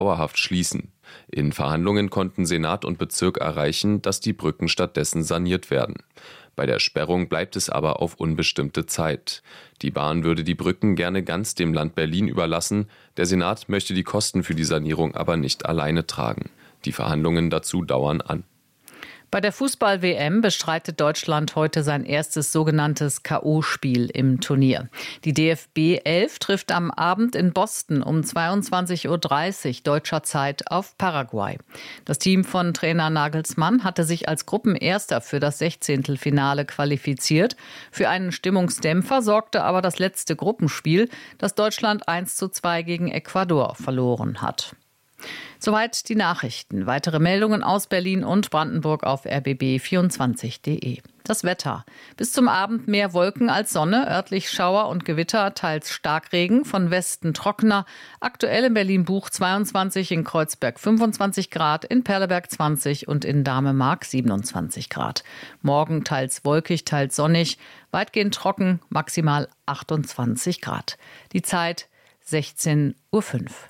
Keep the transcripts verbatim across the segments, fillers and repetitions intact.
dauerhaft schließen. In Verhandlungen konnten Senat und Bezirk erreichen, dass die Brücken stattdessen saniert werden. Bei der Sperrung bleibt es aber auf unbestimmte Zeit. Die Bahn würde die Brücken gerne ganz dem Land Berlin überlassen. Der Senat möchte die Kosten für die Sanierung aber nicht alleine tragen. Die Verhandlungen dazu dauern an. Bei der Fußball-W M bestreitet Deutschland heute sein erstes sogenanntes K O-Spiel im Turnier. Die D F B elf trifft am Abend in Boston um zweiundzwanzig Uhr dreißig deutscher Zeit auf Paraguay. Das Team von Trainer Nagelsmann hatte sich als Gruppenerster für das Sechzehntelfinale qualifiziert. Für einen Stimmungsdämpfer sorgte aber das letzte Gruppenspiel, das Deutschland eins zu zwei gegen Ecuador verloren hat. Soweit die Nachrichten. Weitere Meldungen aus Berlin und Brandenburg auf r b b vierundzwanzig punkt d e. Das Wetter. Bis zum Abend mehr Wolken als Sonne, örtlich Schauer und Gewitter, teils Starkregen, von Westen trockener. Aktuell in Berlin-Buch zweiundzwanzig, in Kreuzberg fünfundzwanzig Grad, in Perleberg zwanzig und in Damemark siebenundzwanzig Grad. Morgen teils wolkig, teils sonnig, weitgehend trocken, maximal achtundzwanzig Grad. Die Zeit sechzehn Uhr fünf.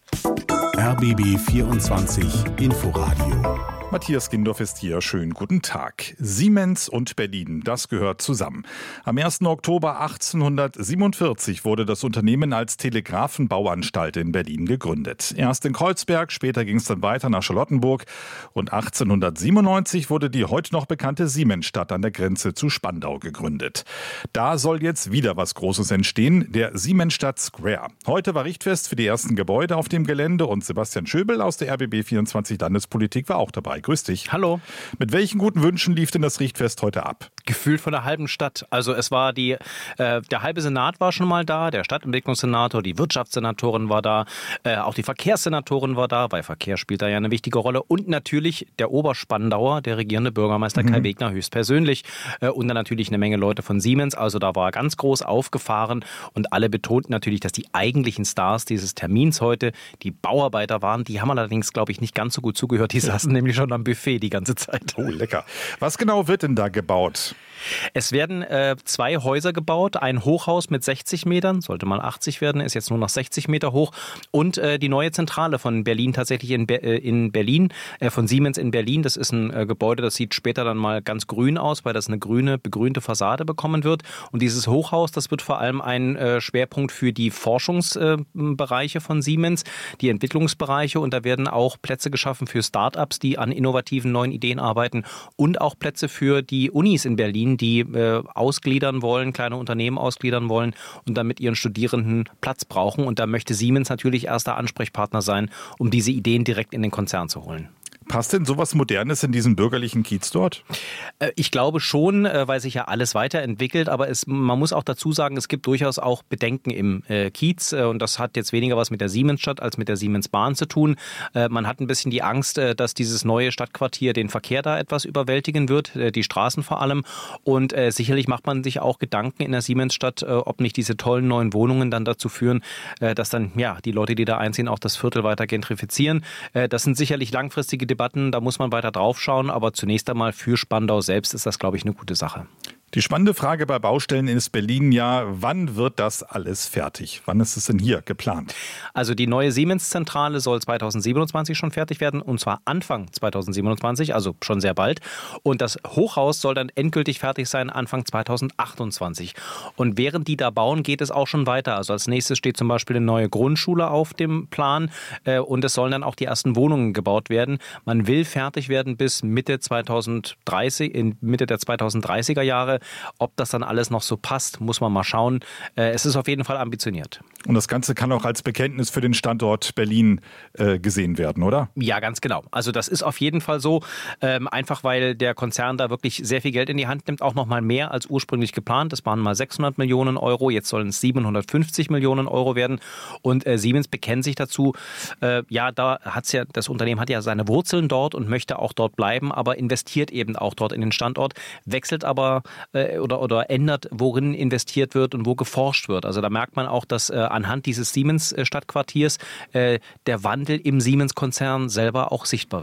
R B B vierundzwanzig Inforadio. Matthias Gindorf ist hier. Schönen guten Tag. Siemens und Berlin, das gehört zusammen. Am ersten Oktober achtzehnhundertsiebenundvierzig wurde das Unternehmen als Telegrafenbauanstalt in Berlin gegründet. Erst in Kreuzberg, später ging es dann weiter nach Charlottenburg. Und achtzehnhundertsiebenundneunzig wurde die heute noch bekannte Siemensstadt an der Grenze zu Spandau gegründet. Da soll jetzt wieder was Großes entstehen, der Siemensstadt Square. Heute war Richtfest für die ersten Gebäude auf dem Gelände und Sebastian Schöbel aus der R B B vierundzwanzig Landespolitik war auch dabei. Grüß dich. Hallo. Mit welchen guten Wünschen lief denn das Richtfest heute ab? Gefühlt von der halben Stadt. Also es war die, äh, der halbe Senat war schon mal da, der Stadtentwicklungssenator, die Wirtschaftssenatorin war da, äh, auch die Verkehrssenatorin war da, weil Verkehr spielt da ja eine wichtige Rolle und natürlich der Oberspandauer, der regierende Bürgermeister mhm. Kai Wegner höchstpersönlich äh, und dann natürlich eine Menge Leute von Siemens. Also da war ganz groß aufgefahren und alle betonten natürlich, dass die eigentlichen Stars dieses Termins heute die Bauarbeiter waren. Die haben allerdings, glaube ich, nicht ganz so gut zugehört. Die saßen nämlich schon am Buffet die ganze Zeit. Oh, lecker. Was genau wird denn da gebaut? Es werden äh, zwei Häuser gebaut. Ein Hochhaus mit sechzig Metern, sollte mal achtzig werden, ist jetzt nur noch sechzig Meter hoch. Und äh, die neue Zentrale von Berlin, tatsächlich in, Be- äh, in Berlin, äh, von Siemens in Berlin. Das ist ein äh, Gebäude, das sieht später dann mal ganz grün aus, weil das eine grüne, begrünte Fassade bekommen wird. Und dieses Hochhaus, das wird vor allem ein äh, Schwerpunkt für die Forschungsbereiche äh, von Siemens, die Entwicklungsbereiche. Und da werden auch Plätze geschaffen für Start-ups, die an innovativen neuen Ideen arbeiten und auch Plätze für die Unis in Berlin, die äh, ausgliedern wollen, kleine Unternehmen ausgliedern wollen und dann mit ihren Studierenden Platz brauchen. Und da möchte Siemens natürlich erster Ansprechpartner sein, um diese Ideen direkt in den Konzern zu holen. Passt denn sowas Modernes in diesen bürgerlichen Kiez dort? Ich glaube schon, weil sich ja alles weiterentwickelt, aber es, man muss auch dazu sagen, es gibt durchaus auch Bedenken im äh, Kiez und das hat jetzt weniger was mit der Siemensstadt als mit der Siemensbahn zu tun. Äh, man hat ein bisschen die Angst, äh, dass dieses neue Stadtquartier den Verkehr da etwas überwältigen wird, äh, die Straßen vor allem und äh, sicherlich macht man sich auch Gedanken in der Siemensstadt, äh, ob nicht diese tollen neuen Wohnungen dann dazu führen, äh, dass dann ja die Leute, die da einziehen, auch das Viertel weiter gentrifizieren. Äh, das sind sicherlich langfristige Debatten, da muss man weiter drauf schauen, aber zunächst einmal für Spandau selbst ist das, glaube ich, eine gute Sache. Die spannende Frage bei Baustellen ist Berlin ja, wann wird das alles fertig? Wann ist es denn hier geplant? Also die neue Siemens-Zentrale soll zweitausendsiebenundzwanzig schon fertig werden und zwar Anfang zweitausendsiebenundzwanzig, also schon sehr bald. Und das Hochhaus soll dann endgültig fertig sein Anfang zweitausendachtundzwanzig. Und während die da bauen, geht es auch schon weiter. Also als nächstes steht zum Beispiel eine neue Grundschule auf dem Plan äh, und es sollen dann auch die ersten Wohnungen gebaut werden. Man will fertig werden bis Mitte zweitausenddreißig, in Mitte der zweitausenddreißiger Jahre. Ob das dann alles noch so passt, muss man mal schauen. Es ist auf jeden Fall ambitioniert. Und das Ganze kann auch als Bekenntnis für den Standort Berlin äh, gesehen werden, oder? Ja, ganz genau. Also das ist auf jeden Fall so. Ähm, einfach weil der Konzern da wirklich sehr viel Geld in die Hand nimmt, auch noch mal mehr als ursprünglich geplant. Das waren mal sechshundert Millionen Euro, jetzt sollen es siebenhundertfünfzig Millionen Euro werden. Und äh, Siemens bekennt sich dazu, äh, ja, da hat's ja, das Unternehmen hat ja seine Wurzeln dort und möchte auch dort bleiben, aber investiert eben auch dort in den Standort, wechselt aber Oder, oder ändert, worin investiert wird und wo geforscht wird. Also da merkt man auch, dass äh, anhand dieses Siemens-Stadtquartiers äh, der Wandel im Siemens-Konzern selber auch sichtbar wird.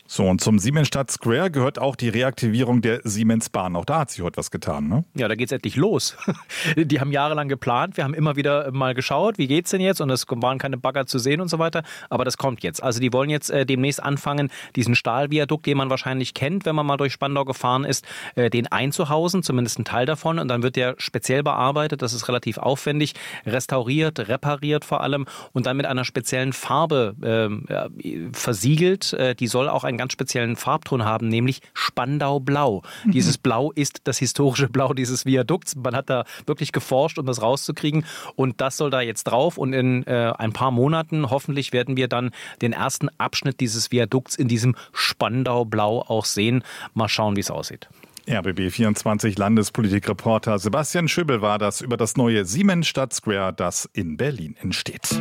So, und zum Siemensstadt Square gehört auch die Reaktivierung der Siemens-Bahn. Auch da hat sich heute was getan, ne? Ja, da geht's endlich los. Die haben jahrelang geplant. Wir haben immer wieder mal geschaut, wie geht's denn jetzt? Und es waren keine Bagger zu sehen und so weiter. Aber das kommt jetzt. Also die wollen jetzt äh, demnächst anfangen, diesen Stahlviadukt, den man wahrscheinlich kennt, wenn man mal durch Spandau gefahren ist, äh, den einzuhausen, zumindest ein Teil davon. Und dann wird der speziell bearbeitet. Das ist relativ aufwendig, restauriert, repariert vor allem und dann mit einer speziellen Farbe äh, versiegelt. Äh, die soll auch ein ganz speziellen Farbton haben, nämlich Spandau-Blau. Mhm. Dieses Blau ist das historische Blau dieses Viadukts. Man hat da wirklich geforscht, um das rauszukriegen und das soll da jetzt drauf und in äh, ein paar Monaten hoffentlich werden wir dann den ersten Abschnitt dieses Viadukts in diesem Spandau-Blau auch sehen. Mal schauen, wie es aussieht. R B B vierundzwanzig Landespolitikreporter Sebastian Schübbel war das über das neue Siemensstadt Square, das in Berlin entsteht.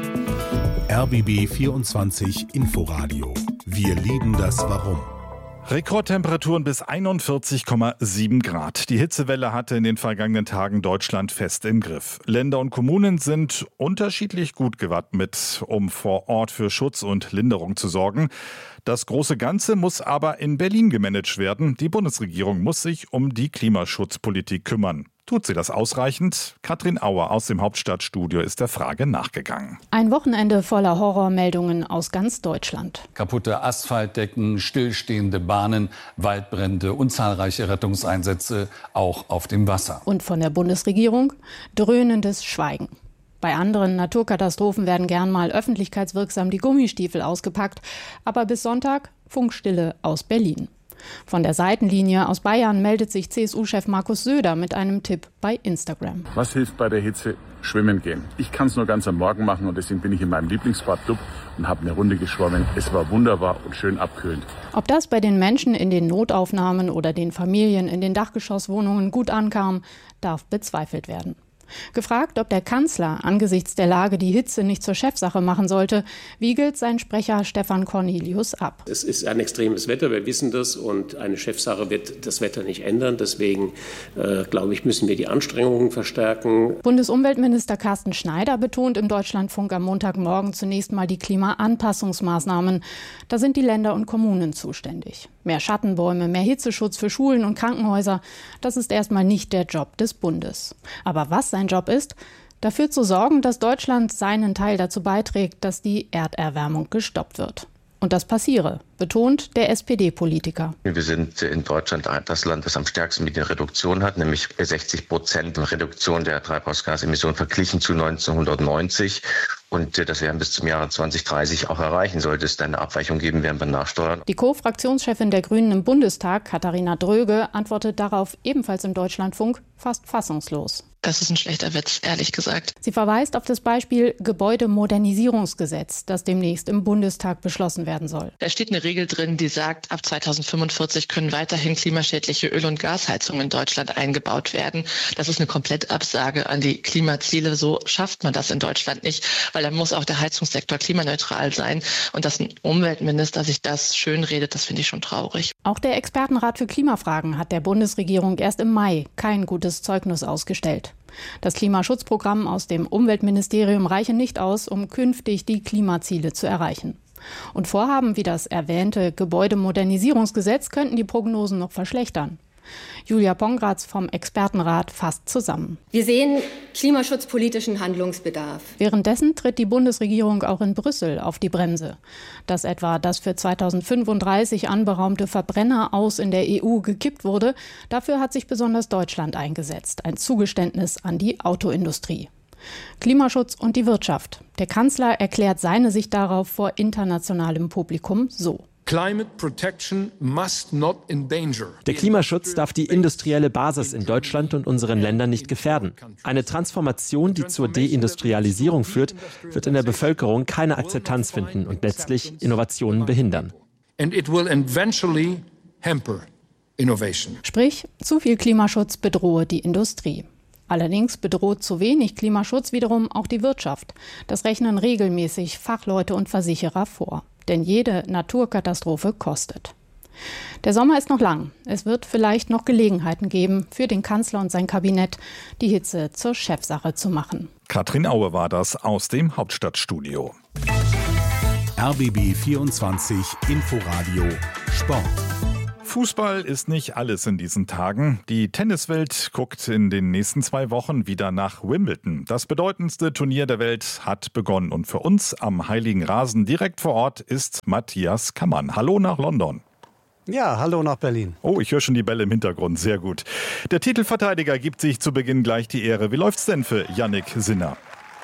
R B B vierundzwanzig Inforadio. Wir lieben das Warum. Rekordtemperaturen bis einundvierzig Komma sieben Grad. Die Hitzewelle hatte in den vergangenen Tagen Deutschland fest im Griff. Länder und Kommunen sind unterschiedlich gut gewappnet, um vor Ort für Schutz und Linderung zu sorgen. Das große Ganze muss aber in Berlin gemanagt werden. Die Bundesregierung muss sich um die Klimaschutzpolitik kümmern. Tut sie das ausreichend? Katrin Auer aus dem Hauptstadtstudio ist der Frage nachgegangen. Ein Wochenende voller Horrormeldungen aus ganz Deutschland. Kaputte Asphaltdecken, stillstehende Bahnen, Waldbrände und zahlreiche Rettungseinsätze auch auf dem Wasser. Und von der Bundesregierung dröhnendes Schweigen. Bei anderen Naturkatastrophen werden gern mal öffentlichkeitswirksam die Gummistiefel ausgepackt. Aber bis Sonntag Funkstille aus Berlin. Von der Seitenlinie aus Bayern meldet sich C S U-Chef Markus Söder mit einem Tipp bei Instagram. Was hilft bei der Hitze? Schwimmen gehen. Ich kann es nur ganz am Morgen machen und deswegen bin ich in meinem Lieblingsbad Dub und habe eine Runde geschwommen. Es war wunderbar und schön abkühlend. Ob das bei den Menschen in den Notaufnahmen oder den Familien in den Dachgeschosswohnungen gut ankam, darf bezweifelt werden. Gefragt, ob der Kanzler angesichts der Lage die Hitze nicht zur Chefsache machen sollte, wiegelt sein Sprecher Stefan Cornelius ab. Es ist ein extremes Wetter, wir wissen das, und eine Chefsache wird das Wetter nicht ändern. Deswegen, äh, glaube ich, müssen wir die Anstrengungen verstärken. Bundesumweltminister Carsten Schneider betont im Deutschlandfunk am Montagmorgen zunächst mal die Klimaanpassungsmaßnahmen. Da sind die Länder und Kommunen zuständig. Mehr Schattenbäume, mehr Hitzeschutz für Schulen und Krankenhäuser, das ist erstmal nicht der Job des Bundes. Aber was sein Job ist, dafür zu sorgen, dass Deutschland seinen Teil dazu beiträgt, dass die Erderwärmung gestoppt wird. Und das passiere, betont der S P D-Politiker. Wir sind in Deutschland das Land, das am stärksten mit der Reduktion hat, nämlich sechzig Prozent Reduktion der Treibhausgasemissionen verglichen zu neunzehnhundertneunzig. Und das werden bis zum Jahre zwanzig dreißig auch erreichen. Sollte es dann eine Abweichung geben, werden wir nachsteuern. Die Co-Fraktionschefin der Grünen im Bundestag, Katharina Dröge, antwortet darauf ebenfalls im Deutschlandfunk fast fassungslos. Das ist ein schlechter Witz, ehrlich gesagt. Sie verweist auf das Beispiel Gebäudemodernisierungsgesetz, das demnächst im Bundestag beschlossen werden soll. Da steht eine Regel drin, die sagt, ab zweitausendfünfundvierzig können weiterhin klimaschädliche Öl- und Gasheizungen in Deutschland eingebaut werden. Das ist eine Komplettabsage an die Klimaziele. So schafft man das in Deutschland nicht, weil dann muss auch der Heizungssektor klimaneutral sein. Und dass ein Umweltminister sich das schönredet, das finde ich schon traurig. Auch der Expertenrat für Klimafragen hat der Bundesregierung erst im Mai kein gutes Zeugnis ausgestellt. Das Klimaschutzprogramm aus dem Umweltministerium reiche nicht aus, um künftig die Klimaziele zu erreichen. Und Vorhaben wie das erwähnte Gebäudemodernisierungsgesetz könnten die Prognosen noch verschlechtern. Julia Pongratz vom Expertenrat fasst zusammen. Wir sehen klimaschutzpolitischen Handlungsbedarf. Währenddessen tritt die Bundesregierung auch in Brüssel auf die Bremse. Dass etwa das für zweitausendfünfunddreißig anberaumte Verbrenner aus in der E U gekippt wurde, dafür hat sich besonders Deutschland eingesetzt. Ein Zugeständnis an die Autoindustrie. Klimaschutz und die Wirtschaft. Der Kanzler erklärt seine Sicht darauf vor internationalem Publikum so. Der Klimaschutz darf die industrielle Basis in Deutschland und unseren Ländern nicht gefährden. Eine Transformation, die zur Deindustrialisierung führt, wird in der Bevölkerung keine Akzeptanz finden und letztlich Innovationen behindern. Sprich, zu viel Klimaschutz bedrohe die Industrie. Allerdings bedroht zu wenig Klimaschutz wiederum auch die Wirtschaft. Das rechnen regelmäßig Fachleute und Versicherer vor. Denn jede Naturkatastrophe kostet. Der Sommer ist noch lang. Es wird vielleicht noch Gelegenheiten geben, für den Kanzler und sein Kabinett die Hitze zur Chefsache zu machen. Katrin Aue war das aus dem Hauptstadtstudio. R B B vierundzwanzig Inforadio Sport. Fußball ist nicht alles in diesen Tagen. Die Tenniswelt guckt in den nächsten zwei Wochen wieder nach Wimbledon. Das bedeutendste Turnier der Welt hat begonnen. Und für uns am Heiligen Rasen direkt vor Ort ist Matthias Kammann. Hallo nach London. Ja, hallo nach Berlin. Oh, ich höre schon die Bälle im Hintergrund. Sehr gut. Der Titelverteidiger gibt sich zu Beginn gleich die Ehre. Wie läuft's denn für Jannik Sinner?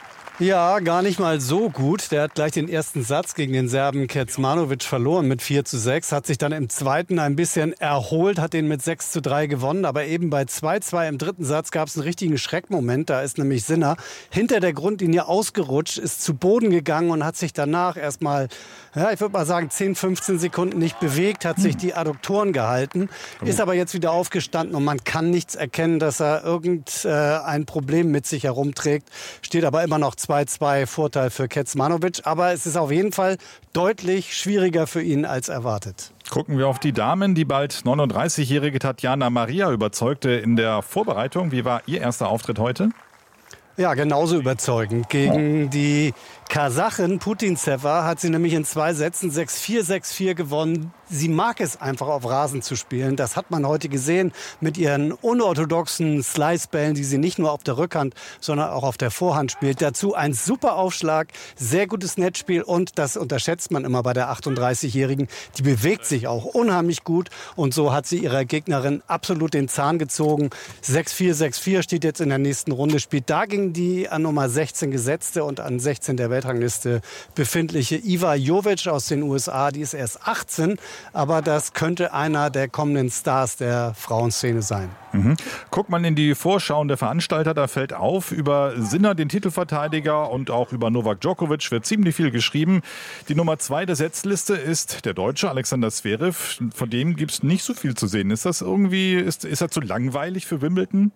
Ja, gar nicht mal so gut. Der hat gleich den ersten Satz gegen den Serben Kecmanovic verloren mit vier zu sechs, hat sich dann im zweiten ein bisschen erholt, hat den mit sechs zu drei gewonnen. Aber eben bei zwei zu zwei im dritten Satz gab es einen richtigen Schreckmoment. Da ist nämlich Sinner hinter der Grundlinie ausgerutscht, ist zu Boden gegangen und hat sich danach erstmal, ja, ich würde mal sagen, zehn, fünfzehn Sekunden nicht bewegt, hat sich die Adduktoren gehalten, ist aber jetzt wieder aufgestanden und man kann nichts erkennen, dass er irgendein Problem mit sich herumträgt. Steht aber immer noch zwei zu zwei Vorteil für Kecmanovic, aber es ist auf jeden Fall deutlich schwieriger für ihn als erwartet. Gucken wir auf die Damen. Die bald neununddreißigjährige Tatjana Maria überzeugte in der Vorbereitung. Wie war ihr erster Auftritt heute? Ja, genauso überzeugend. Gegen oh. die Kasachin Putintseva hat sie nämlich in zwei Sätzen sechs vier, sechs vier gewonnen. Sie mag es einfach auf Rasen zu spielen. Das hat man heute gesehen mit ihren unorthodoxen Slice-Bällen, die sie nicht nur auf der Rückhand, sondern auch auf der Vorhand spielt. Dazu ein super Aufschlag, sehr gutes Netzspiel und das unterschätzt man immer bei der achtunddreißigjährigen. Die bewegt sich auch unheimlich gut und so hat sie ihrer Gegnerin absolut den Zahn gezogen. sechs vier, sechs vier steht jetzt in der nächsten Runde, spielt dagegen die an Nummer sechzehn gesetzte und an sechzehn der Weltrangliste befindliche Iva Jovic aus den U S A. Die ist erst achtzehn. Aber das könnte einer der kommenden Stars der Frauenszene sein. Mhm. Guckt man in die Vorschauen der Veranstalter, da fällt auf, über Sinner, den Titelverteidiger, und auch über Novak Djokovic wird ziemlich viel geschrieben. Die Nummer zwei der Setzliste ist der Deutsche Alexander Zverev. Von dem gibt es nicht so viel zu sehen. Ist das irgendwie, ist, ist er zu langweilig für Wimbledon?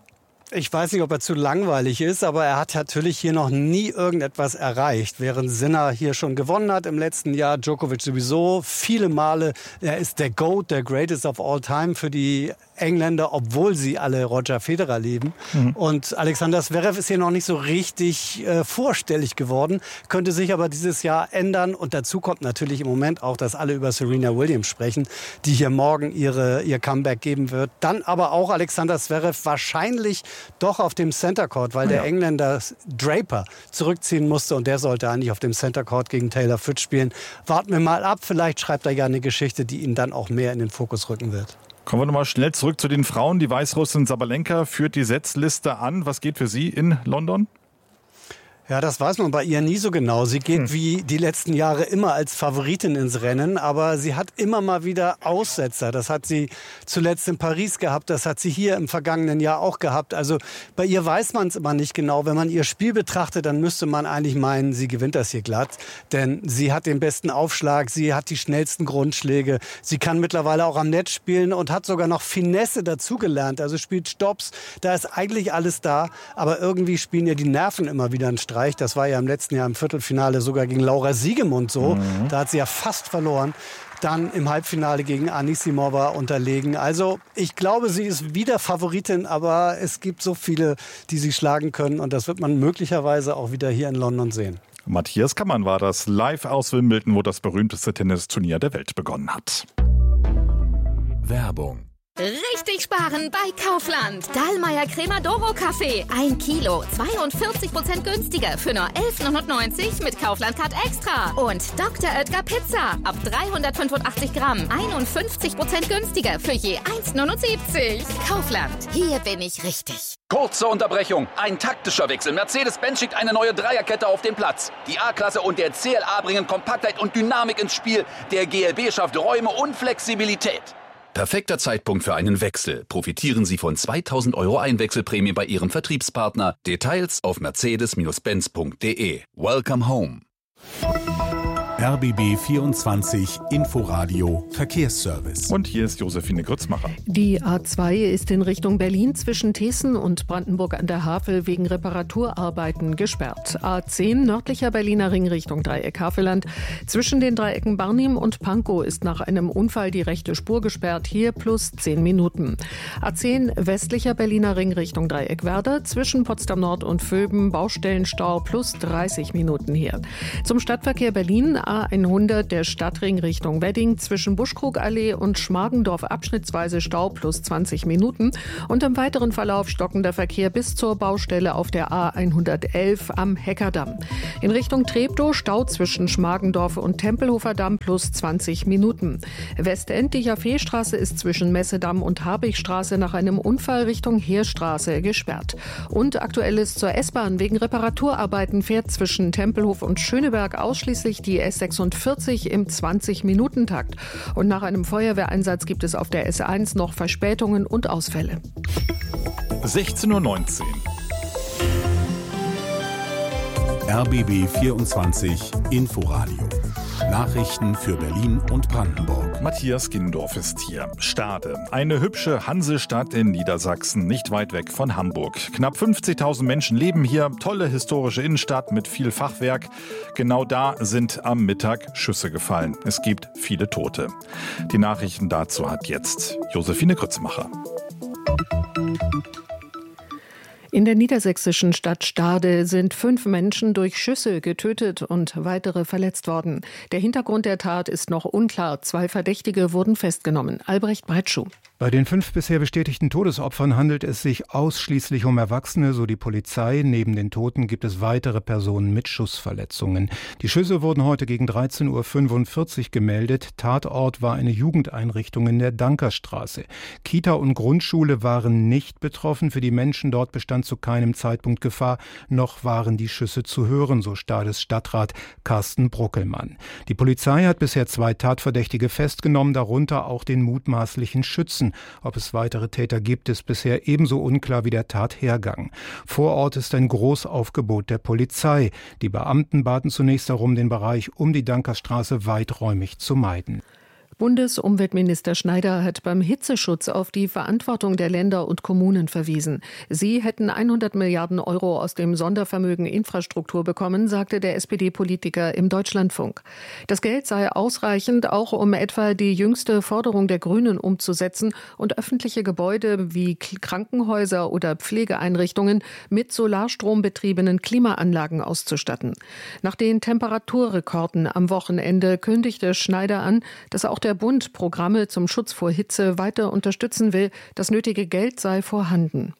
Ich weiß nicht, ob er zu langweilig ist, aber er hat natürlich hier noch nie irgendetwas erreicht. Während Sinner hier schon gewonnen hat im letzten Jahr, Djokovic sowieso viele Male. Er ist der GOAT, der Greatest of All Time für die Engländer, obwohl sie alle Roger Federer lieben. Mhm. Und Alexander Zverev ist hier noch nicht so richtig äh, vorstellig geworden, könnte sich aber dieses Jahr ändern. Und dazu kommt natürlich im Moment auch, dass alle über Serena Williams sprechen, die hier morgen ihre, ihr Comeback geben wird. Dann aber auch Alexander Zverev wahrscheinlich doch auf dem Center Court, weil ja. der Engländer Draper zurückziehen musste und der sollte eigentlich auf dem Center Court gegen Taylor Fritz spielen. Warten wir mal ab, vielleicht schreibt er ja eine Geschichte, die ihn dann auch mehr in den Fokus rücken wird. Kommen wir nochmal schnell zurück zu den Frauen. Die Weißrussin Sabalenka führt die Setzliste an. Was geht für sie in London? Ja, das weiß man bei ihr nie so genau. Sie geht hm. wie die letzten Jahre immer als Favoritin ins Rennen, aber sie hat immer mal wieder Aussetzer. Das hat sie zuletzt in Paris gehabt, das hat sie hier im vergangenen Jahr auch gehabt. Also bei ihr weiß man es immer nicht genau. Wenn man ihr Spiel betrachtet, dann müsste man eigentlich meinen, sie gewinnt das hier glatt. Denn sie hat den besten Aufschlag, sie hat die schnellsten Grundschläge, sie kann mittlerweile auch am Netz spielen und hat sogar noch Finesse dazugelernt. Also spielt Stops, da ist eigentlich alles da, aber irgendwie spielen ihr die Nerven immer wieder einen Streich. Das war ja im letzten Jahr im Viertelfinale sogar gegen Laura Siegemund so. Mhm. Da hat sie ja fast verloren. Dann im Halbfinale gegen Anisimova unterlegen. Also ich glaube, sie ist wieder Favoritin, aber es gibt so viele, die sie schlagen können. Und das wird man möglicherweise auch wieder hier in London sehen. Matthias Kammann war das live aus Wimbledon, wo das berühmteste Tennisturnier der Welt begonnen hat. Werbung. Richtig sparen bei Kaufland. Dallmayr Crema-Doro Kaffee. Ein Kilo. zweiundvierzig Prozent günstiger für nur elf neunundneunzig mit Kaufland Card Extra. Und Doktor Oetker Pizza. Ab dreihundertfünfundachtzig Gramm. einundfünfzig Prozent günstiger für je eins neunundsiebzig. Kaufland. Hier bin ich richtig. Kurze Unterbrechung. Ein taktischer Wechsel. Mercedes-Benz schickt eine neue Dreierkette auf den Platz. Die A-Klasse und der C L A bringen Kompaktheit und Dynamik ins Spiel. Der G L B schafft Räume und Flexibilität. Perfekter Zeitpunkt für einen Wechsel. Profitieren Sie von zweitausend Euro Einwechselprämie bei Ihrem Vertriebspartner. Details auf mercedes Benz punkt de. Welcome home. R B B vierundzwanzig Inforadio Verkehrsservice. Und hier ist Josephine Grützmacher. Die A zwei ist in Richtung Berlin zwischen Thesen und Brandenburg an der Havel wegen Reparaturarbeiten gesperrt. A zehn nördlicher Berliner Ring Richtung Dreieck Havelland. Zwischen den Dreiecken Barnim und Pankow ist nach einem Unfall die rechte Spur gesperrt. Hier plus zehn Minuten. A zehn westlicher Berliner Ring Richtung Dreieck Werder. Zwischen Potsdam Nord und Vöben Baustellenstau plus dreißig Minuten hier. Zum Stadtverkehr Berlin A hundert, der Stadtring Richtung Wedding, zwischen Buschkrugallee und Schmargendorf abschnittsweise Stau plus zwanzig Minuten und im weiteren Verlauf stockender Verkehr bis zur Baustelle auf der A hundertelf am Heckerdamm. In Richtung Treptow Stau zwischen Schmargendorf und Tempelhofer Damm plus zwanzig Minuten. Westend, die Jaffeestraße ist zwischen Messedamm und Habichstraße nach einem Unfall Richtung Heerstraße gesperrt. Und aktuell ist zur S-Bahn wegen Reparaturarbeiten fährt zwischen Tempelhof und Schöneberg ausschließlich die S sechsundvierzig im zwanzig-Minuten-Takt. Und nach einem Feuerwehreinsatz gibt es auf der S eins noch Verspätungen und Ausfälle. sechzehn Uhr neunzehn. R B B vierundzwanzig Inforadio. Nachrichten für Berlin und Brandenburg. Matthias Gindorf ist hier. Stade, eine hübsche Hansestadt in Niedersachsen, nicht weit weg von Hamburg. Knapp fünfzigtausend Menschen leben hier, tolle historische Innenstadt mit viel Fachwerk. Genau da sind am Mittag Schüsse gefallen. Es gibt viele Tote. Die Nachrichten dazu hat jetzt Josephine Grützmacher. In der niedersächsischen Stadt Stade sind fünf Menschen durch Schüsse getötet und weitere verletzt worden. Der Hintergrund der Tat ist noch unklar. Zwei Verdächtige wurden festgenommen. Albrecht Breitschuh. Bei den fünf bisher bestätigten Todesopfern handelt es sich ausschließlich um Erwachsene, so die Polizei. Neben den Toten gibt es weitere Personen mit Schussverletzungen. Die Schüsse wurden heute gegen dreizehn Uhr fünfundvierzig gemeldet. Tatort war eine Jugendeinrichtung in der Dankerstraße. Kita und Grundschule waren nicht betroffen. Für die Menschen dort bestand zu keinem Zeitpunkt Gefahr, noch waren die Schüsse zu hören, so Stades Stadtrat Carsten Bruckelmann. Die Polizei hat bisher zwei Tatverdächtige festgenommen, darunter auch den mutmaßlichen Schützen. Ob es weitere Täter gibt, ist bisher ebenso unklar wie der Tathergang. Vor Ort ist ein Großaufgebot der Polizei. Die Beamten baten zunächst darum, den Bereich um die Dankerstraße weiträumig zu meiden. Bundesumweltminister Schneider hat beim Hitzeschutz auf die Verantwortung der Länder und Kommunen verwiesen. Sie hätten hundert Milliarden Euro aus dem Sondervermögen Infrastruktur bekommen, sagte der S P D-Politiker im Deutschlandfunk. Das Geld sei ausreichend, auch um etwa die jüngste Forderung der Grünen umzusetzen und öffentliche Gebäude wie Krankenhäuser oder Pflegeeinrichtungen mit solarstrombetriebenen Klimaanlagen auszustatten. Nach den Temperaturrekorden am Wochenende kündigte Schneider an, dass auch der Bund Programme zum Schutz vor Hitze weiter unterstützen will. Das nötige Geld sei vorhanden.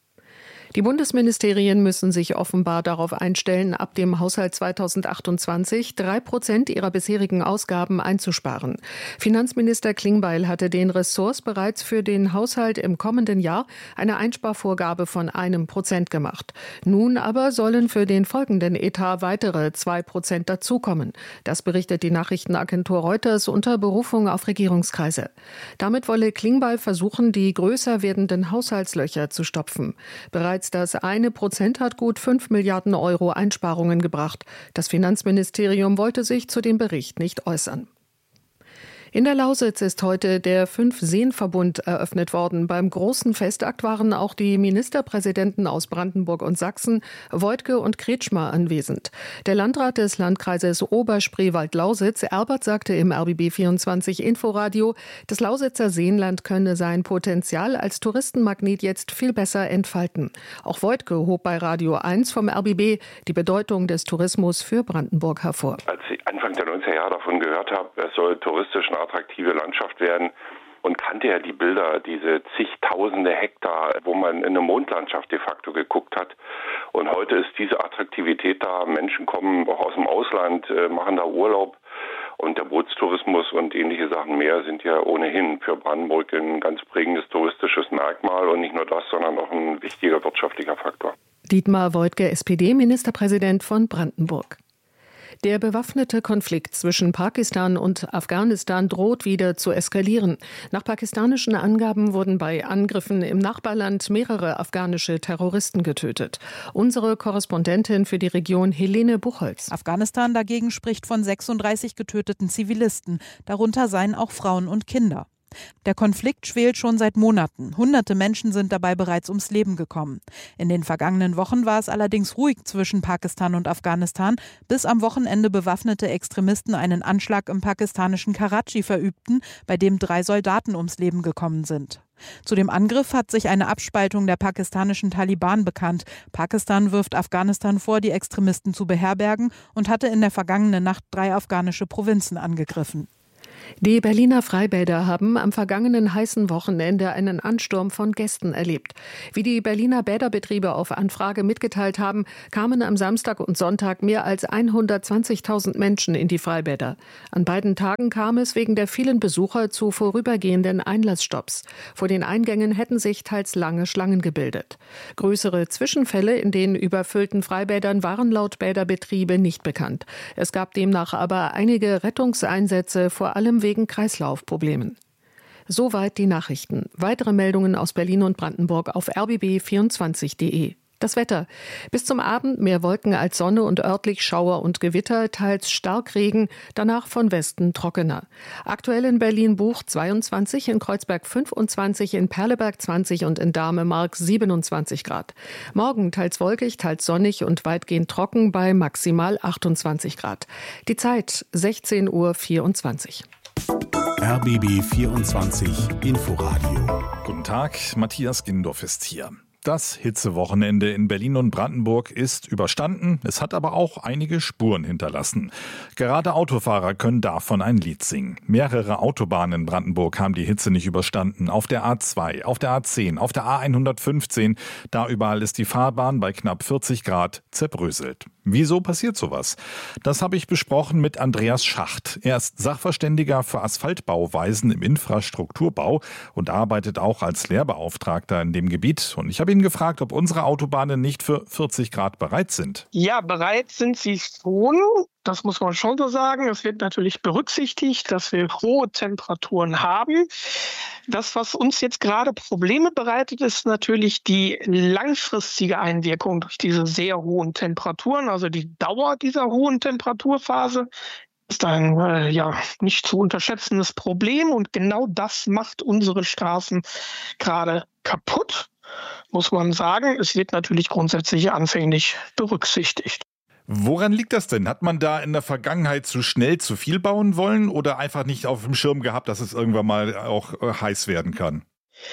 Die Bundesministerien müssen sich offenbar darauf einstellen, ab dem Haushalt zweitausendachtundzwanzig drei Prozent ihrer bisherigen Ausgaben einzusparen. Finanzminister Klingbeil hatte den Ressorts bereits für den Haushalt im kommenden Jahr eine Einsparvorgabe von einem Prozent gemacht. Nun aber sollen für den folgenden Etat weitere zwei Prozent dazukommen. Das berichtet die Nachrichtenagentur Reuters unter Berufung auf Regierungskreise. Damit wolle Klingbeil versuchen, die größer werdenden Haushaltslöcher zu stopfen. Bereits das eine Prozent hat gut fünf Milliarden Euro Einsparungen gebracht. Das Finanzministerium wollte sich zu dem Bericht nicht äußern. In der Lausitz ist heute der Fünf-Seen-Verbund eröffnet worden. Beim großen Festakt waren auch die Ministerpräsidenten aus Brandenburg und Sachsen, Woidke und Kretschmer, anwesend. Der Landrat des Landkreises Oberspreewald-Lausitz, Erbert, sagte im R B B vierundzwanzig Inforadio, das Lausitzer Seenland könne sein Potenzial als Touristenmagnet jetzt viel besser entfalten. Auch Woidke hob bei Radio eins vom R B B die Bedeutung des Tourismus für Brandenburg hervor. Als ich Anfang der neunziger Jahre davon gehört habe, es soll touristisch eine attraktive Landschaft werden, und kannte ja die Bilder, diese zigtausende Hektar, wo man in eine Mondlandschaft de facto geguckt hat. Und heute ist diese Attraktivität da. Menschen kommen auch aus dem Ausland, machen da Urlaub. Und der Bootstourismus und ähnliche Sachen mehr sind ja ohnehin für Brandenburg ein ganz prägendes touristisches Merkmal. Und nicht nur das, sondern auch ein wichtiger wirtschaftlicher Faktor. Dietmar Woidke, S P D-Ministerpräsident von Brandenburg. Der bewaffnete Konflikt zwischen Pakistan und Afghanistan droht wieder zu eskalieren. Nach pakistanischen Angaben wurden bei Angriffen im Nachbarland mehrere afghanische Terroristen getötet. Unsere Korrespondentin für die Region Helene Buchholz. Afghanistan dagegen spricht von sechsunddreißig getöteten Zivilisten. Darunter seien auch Frauen und Kinder. Der Konflikt schwelt schon seit Monaten. Hunderte Menschen sind dabei bereits ums Leben gekommen. In den vergangenen Wochen war es allerdings ruhig zwischen Pakistan und Afghanistan, bis am Wochenende bewaffnete Extremisten einen Anschlag im pakistanischen Karachi verübten, bei dem drei Soldaten ums Leben gekommen sind. Zu dem Angriff hat sich eine Abspaltung der pakistanischen Taliban bekannt. Pakistan wirft Afghanistan vor, die Extremisten zu beherbergen und hatte in der vergangenen Nacht drei afghanische Provinzen angegriffen. Die Berliner Freibäder haben am vergangenen heißen Wochenende einen Ansturm von Gästen erlebt. Wie die Berliner Bäderbetriebe auf Anfrage mitgeteilt haben, kamen am Samstag und Sonntag mehr als hundertzwanzigtausend Menschen in die Freibäder. An beiden Tagen kam es wegen der vielen Besucher zu vorübergehenden Einlassstopps. Vor den Eingängen hätten sich teils lange Schlangen gebildet. Größere Zwischenfälle in den überfüllten Freibädern waren laut Bäderbetriebe nicht bekannt. Es gab demnach aber einige Rettungseinsätze, vor allem wegen Kreislaufproblemen. Soweit die Nachrichten. Weitere Meldungen aus Berlin und Brandenburg auf r b b vierundzwanzig punkt d e. Das Wetter. Bis zum Abend mehr Wolken als Sonne und örtlich Schauer und Gewitter, teils Starkregen, danach von Westen trockener. Aktuell in Berlin Buch zweiundzwanzig, in Kreuzberg fünfundzwanzig, in Perleberg zwanzig und in Damemark siebenundzwanzig Grad. Morgen teils wolkig, teils sonnig und weitgehend trocken bei maximal achtundzwanzig Grad. Die Zeit sechzehn Uhr vierundzwanzig. R B B vierundzwanzig Inforadio. Guten Tag, Matthias Gindorf ist hier. Das Hitzewochenende in Berlin und Brandenburg ist überstanden. Es hat aber auch einige Spuren hinterlassen. Gerade Autofahrer können davon ein Lied singen. Mehrere Autobahnen in Brandenburg haben die Hitze nicht überstanden. Auf der A zwei, auf der A zehn, auf der A hundertfünfzehn. Da überall ist die Fahrbahn bei knapp vierzig Grad zerbröselt. Wieso passiert sowas? Das habe ich besprochen mit Andreas Schacht. Er ist Sachverständiger für Asphaltbauweisen im Infrastrukturbau und arbeitet auch als Lehrbeauftragter in dem Gebiet. Und ich habe ihn gefragt, ob unsere Autobahnen nicht für vierzig Grad bereit sind. Ja, bereit sind sie schon. Das muss man schon so sagen. Es wird natürlich berücksichtigt, dass wir hohe Temperaturen haben. Das, was uns jetzt gerade Probleme bereitet, ist natürlich die langfristige Einwirkung durch diese sehr hohen Temperaturen, also die Dauer dieser hohen Temperaturphase. Ist ein äh, ja nicht zu unterschätzendes Problem und genau das macht unsere Straßen gerade kaputt, muss man sagen. Es wird natürlich grundsätzlich anfänglich berücksichtigt. Woran liegt das denn? Hat man da in der Vergangenheit zu schnell zu viel bauen wollen oder einfach nicht auf dem Schirm gehabt, dass es irgendwann mal auch heiß werden kann?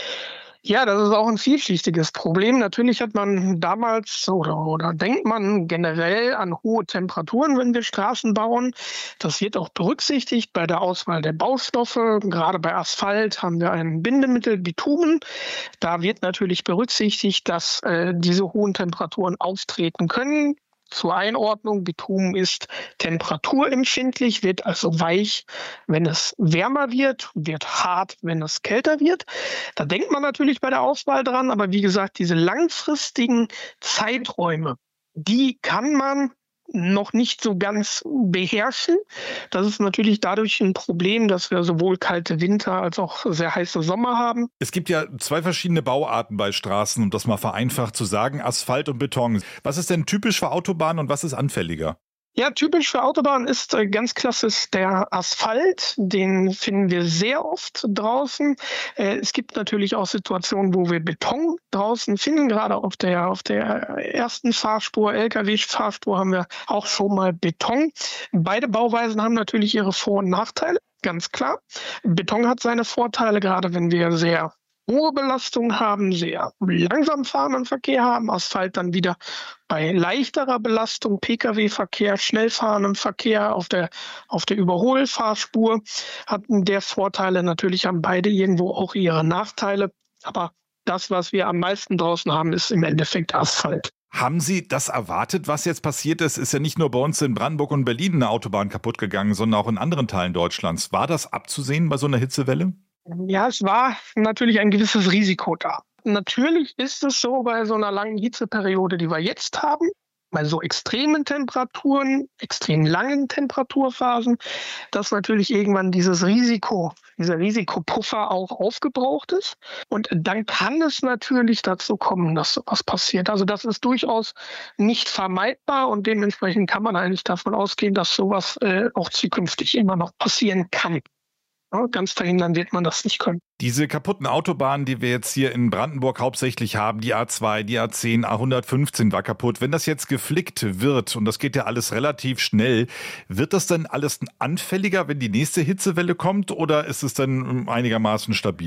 Ja, das ist auch ein vielschichtiges Problem. Natürlich hat man damals oder, oder denkt man generell an hohe Temperaturen, wenn wir Straßen bauen. Das wird auch berücksichtigt bei der Auswahl der Baustoffe. Gerade bei Asphalt haben wir ein Bindemittel, Bitumen. Da wird natürlich berücksichtigt, dass äh, diese hohen Temperaturen auftreten können. Zur Einordnung, Bitumen ist temperaturempfindlich, wird also weich, wenn es wärmer wird, wird hart, wenn es kälter wird. Da denkt man natürlich bei der Auswahl dran, aber wie gesagt, diese langfristigen Zeiträume, die kann man noch nicht so ganz beherrschen. Das ist natürlich dadurch ein Problem, dass wir sowohl kalte Winter als auch sehr heiße Sommer haben. Es gibt ja zwei verschiedene Bauarten bei Straßen, um das mal vereinfacht zu sagen, Asphalt und Beton. Was ist denn typisch für Autobahnen und was ist anfälliger? Ja, typisch für Autobahnen ist äh, ganz klassisch der Asphalt. Den finden wir sehr oft draußen. Äh, es gibt natürlich auch Situationen, wo wir Beton draußen finden. Gerade auf der, auf der ersten Fahrspur, L K W-Fahrspur, haben wir auch schon mal Beton. Beide Bauweisen haben natürlich ihre Vor- und Nachteile, ganz klar. Beton hat seine Vorteile, gerade wenn wir sehr hohe Belastung haben, sehr langsam fahrenden Verkehr haben, Asphalt dann wieder bei leichterer Belastung, P K W-Verkehr, schnell fahrendem Verkehr auf der, auf der Überholfahrspur, hatten der Vorteile. Natürlich haben beide irgendwo auch ihre Nachteile, aber das, was wir am meisten draußen haben, ist im Endeffekt Asphalt. Haben Sie das erwartet, was jetzt passiert ist? Ist ja nicht nur bei uns in Brandenburg und Berlin eine Autobahn kaputt gegangen, sondern auch in anderen Teilen Deutschlands. War das abzusehen bei so einer Hitzewelle? Ja, es war natürlich ein gewisses Risiko da. Natürlich ist es so bei so einer langen Hitzeperiode, die wir jetzt haben, bei so extremen Temperaturen, extrem langen Temperaturphasen, dass natürlich irgendwann dieses Risiko, dieser Risikopuffer auch aufgebraucht ist. Und dann kann es natürlich dazu kommen, dass sowas passiert. Also das ist durchaus nicht vermeidbar und dementsprechend kann man eigentlich davon ausgehen, dass sowas äh, auch zukünftig immer noch passieren kann. Ja, ganz verhindern wird man das nicht können. Diese kaputten Autobahnen, die wir jetzt hier in Brandenburg hauptsächlich haben, die A zwei, die A zehn, A hundertfünfzehn war kaputt. Wenn das jetzt geflickt wird, und das geht ja alles relativ schnell, wird das dann alles anfälliger, wenn die nächste Hitzewelle kommt, oder ist es dann einigermaßen stabil?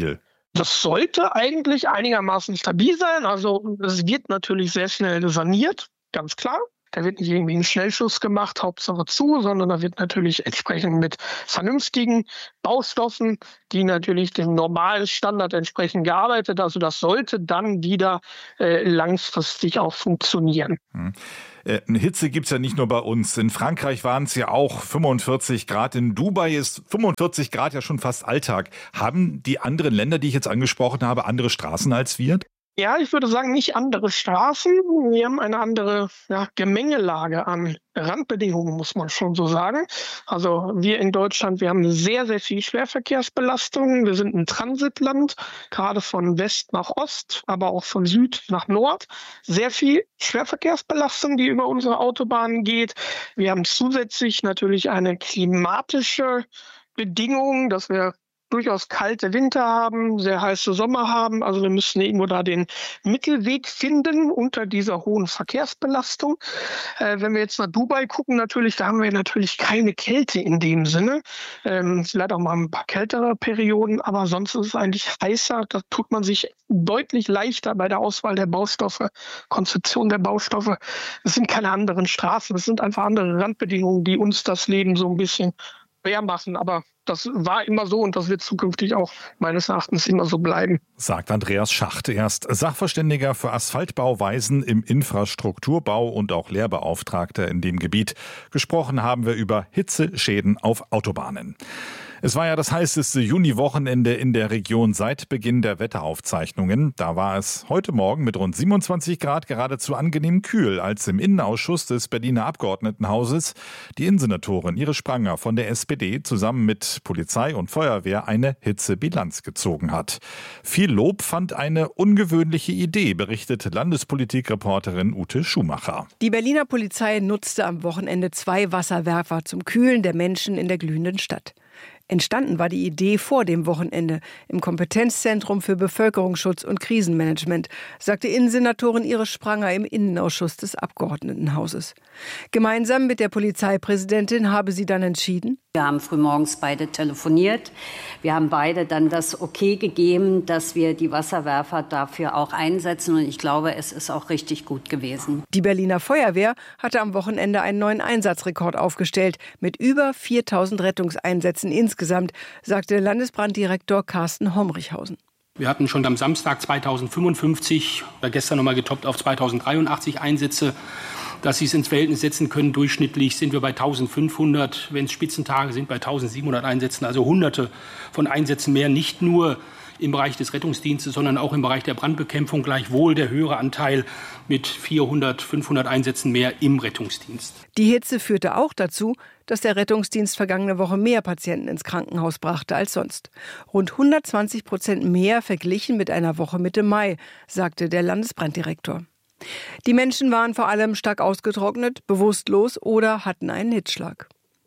Das sollte eigentlich einigermaßen stabil sein. Also es wird natürlich sehr schnell saniert, ganz klar. Da wird nicht irgendwie ein Schnellschuss gemacht, Hauptsache zu, sondern da wird natürlich entsprechend mit vernünftigen Baustoffen, die natürlich dem normalen Standard entsprechend gearbeitet. Also das sollte dann wieder äh, langfristig auch funktionieren. Hm. Äh, Hitze gibt's ja nicht nur bei uns. In Frankreich waren es ja auch fünfundvierzig Grad. In Dubai ist fünfundvierzig Grad ja schon fast Alltag. Haben die anderen Länder, die ich jetzt angesprochen habe, andere Straßen als wir? Ja, ich würde sagen, nicht andere Straßen. Wir haben eine andere ja, Gemengelage an Randbedingungen, muss man schon so sagen. Also wir in Deutschland, wir haben sehr, sehr viel Schwerverkehrsbelastung. Wir sind ein Transitland, gerade von West nach Ost, aber auch von Süd nach Nord. Sehr viel Schwerverkehrsbelastung, die über unsere Autobahnen geht. Wir haben zusätzlich natürlich eine klimatische Bedingung, dass wir durchaus kalte Winter haben, sehr heiße Sommer haben. Also wir müssen irgendwo da den Mittelweg finden unter dieser hohen Verkehrsbelastung. Äh, wenn wir jetzt nach Dubai gucken, natürlich, da haben wir natürlich keine Kälte in dem Sinne. Ähm, vielleicht auch mal ein paar kältere Perioden, aber sonst ist es eigentlich heißer. Da tut man sich deutlich leichter bei der Auswahl der Baustoffe, Konzeption der Baustoffe. Es sind keine anderen Straßen, es sind einfach andere Randbedingungen, die uns das Leben so ein bisschen schwer machen, aber das war immer so und das wird zukünftig auch meines Erachtens immer so bleiben. Sagt Andreas Schacht. Er ist Sachverständiger für Asphaltbauweisen im Infrastrukturbau und auch Lehrbeauftragter in dem Gebiet. Gesprochen haben wir über Hitzeschäden auf Autobahnen. Es war ja das heißeste Juniwochenende in der Region seit Beginn der Wetteraufzeichnungen. Da war es heute Morgen mit rund siebenundzwanzig Grad geradezu angenehm kühl, als im Innenausschuss des Berliner Abgeordnetenhauses die Innensenatorin Iris Spranger von der S P D zusammen mit Polizei und Feuerwehr eine Hitzebilanz gezogen hat. Viel Lob fand eine ungewöhnliche Idee, berichtet Landespolitikreporterin Ute Schumacher. Die Berliner Polizei nutzte am Wochenende zwei Wasserwerfer zum Kühlen der Menschen in der glühenden Stadt. Entstanden war die Idee vor dem Wochenende im Kompetenzzentrum für Bevölkerungsschutz und Krisenmanagement, sagte Innensenatorin Iris Spranger im Innenausschuss des Abgeordnetenhauses. Gemeinsam mit der Polizeipräsidentin habe sie dann entschieden: Wir haben frühmorgens beide telefoniert. Wir haben beide dann das Okay gegeben, dass wir die Wasserwerfer dafür auch einsetzen. Und ich glaube, es ist auch richtig gut gewesen. Die Berliner Feuerwehr hatte am Wochenende einen neuen Einsatzrekord aufgestellt mit über viertausend Rettungseinsätzen insgesamt, sagte Landesbranddirektor Carsten Homrichhausen. Wir hatten schon am Samstag zweitausendfünfundfünfzig, oder gestern nochmal getoppt auf zweitausenddreiundachtzig Einsätze. Dass Sie es ins Verhältnis setzen können, durchschnittlich sind wir bei eintausendfünfhundert, wenn es Spitzentage sind, bei eintausendsiebenhundert Einsätzen, also Hunderte von Einsätzen mehr, nicht nur im Bereich des Rettungsdienstes, sondern auch im Bereich der Brandbekämpfung, gleichwohl der höhere Anteil mit vierhundert, fünfhundert Einsätzen mehr im Rettungsdienst. Die Hitze führte auch dazu, dass der Rettungsdienst vergangene Woche mehr Patienten ins Krankenhaus brachte als sonst. Rund hundertzwanzig Prozent mehr verglichen mit einer Woche Mitte Mai, sagte der Landesbranddirektor. Die Menschen waren vor allem stark ausgetrocknet, bewusstlos oder hatten einen Hitzschlag.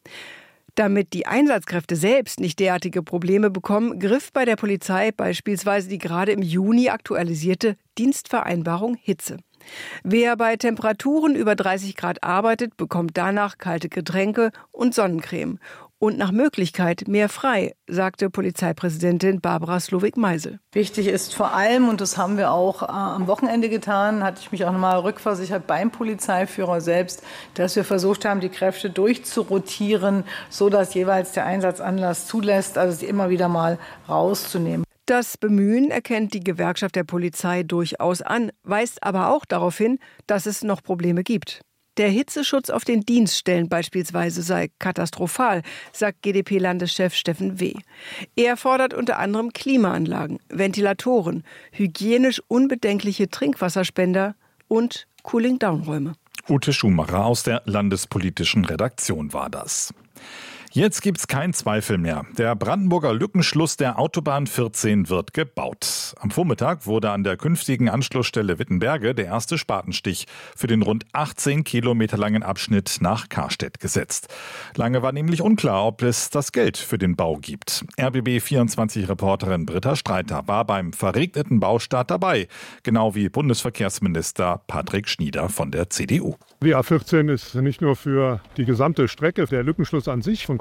Damit die Einsatzkräfte selbst nicht derartige Probleme bekommen, griff bei der Polizei beispielsweise die gerade im Juni aktualisierte Dienstvereinbarung Hitze. Wer bei Temperaturen über dreißig Grad arbeitet, bekommt danach kalte Getränke und Sonnencreme. Und nach Möglichkeit mehr frei, sagte Polizeipräsidentin Barbara Slowik-Meisel. Wichtig ist vor allem, und das haben wir auch äh, am Wochenende getan, hatte ich mich auch nochmal rückversichert beim Polizeiführer selbst, dass wir versucht haben, die Kräfte durchzurotieren, sodass jeweils der Einsatzanlass zulässt, also sie immer wieder mal rauszunehmen. Das Bemühen erkennt die Gewerkschaft der Polizei durchaus an, weist aber auch darauf hin, dass es noch Probleme gibt. Der Hitzeschutz auf den Dienststellen beispielsweise sei katastrophal, sagt G d P-Landeschef Steffen W. Er fordert unter anderem Klimaanlagen, Ventilatoren, hygienisch unbedenkliche Trinkwasserspender und Cooling-Down-Räume. Ute Schumacher aus der landespolitischen Redaktion war das. Jetzt gibt's keinen Zweifel mehr. Der Brandenburger Lückenschluss der Autobahn vierzehn wird gebaut. Am Vormittag wurde an der künftigen Anschlussstelle Wittenberge der erste Spatenstich für den rund achtzehn Kilometer langen Abschnitt nach Karstedt gesetzt. Lange war nämlich unklar, ob es das Geld für den Bau gibt. R B B vierundzwanzig-Reporterin Britta Streiter war beim verregneten Baustart dabei, genau wie Bundesverkehrsminister Patrick Schnieder von der C D U. Die A vierzehn ist nicht nur für die gesamte Strecke der Lückenschluss an sich von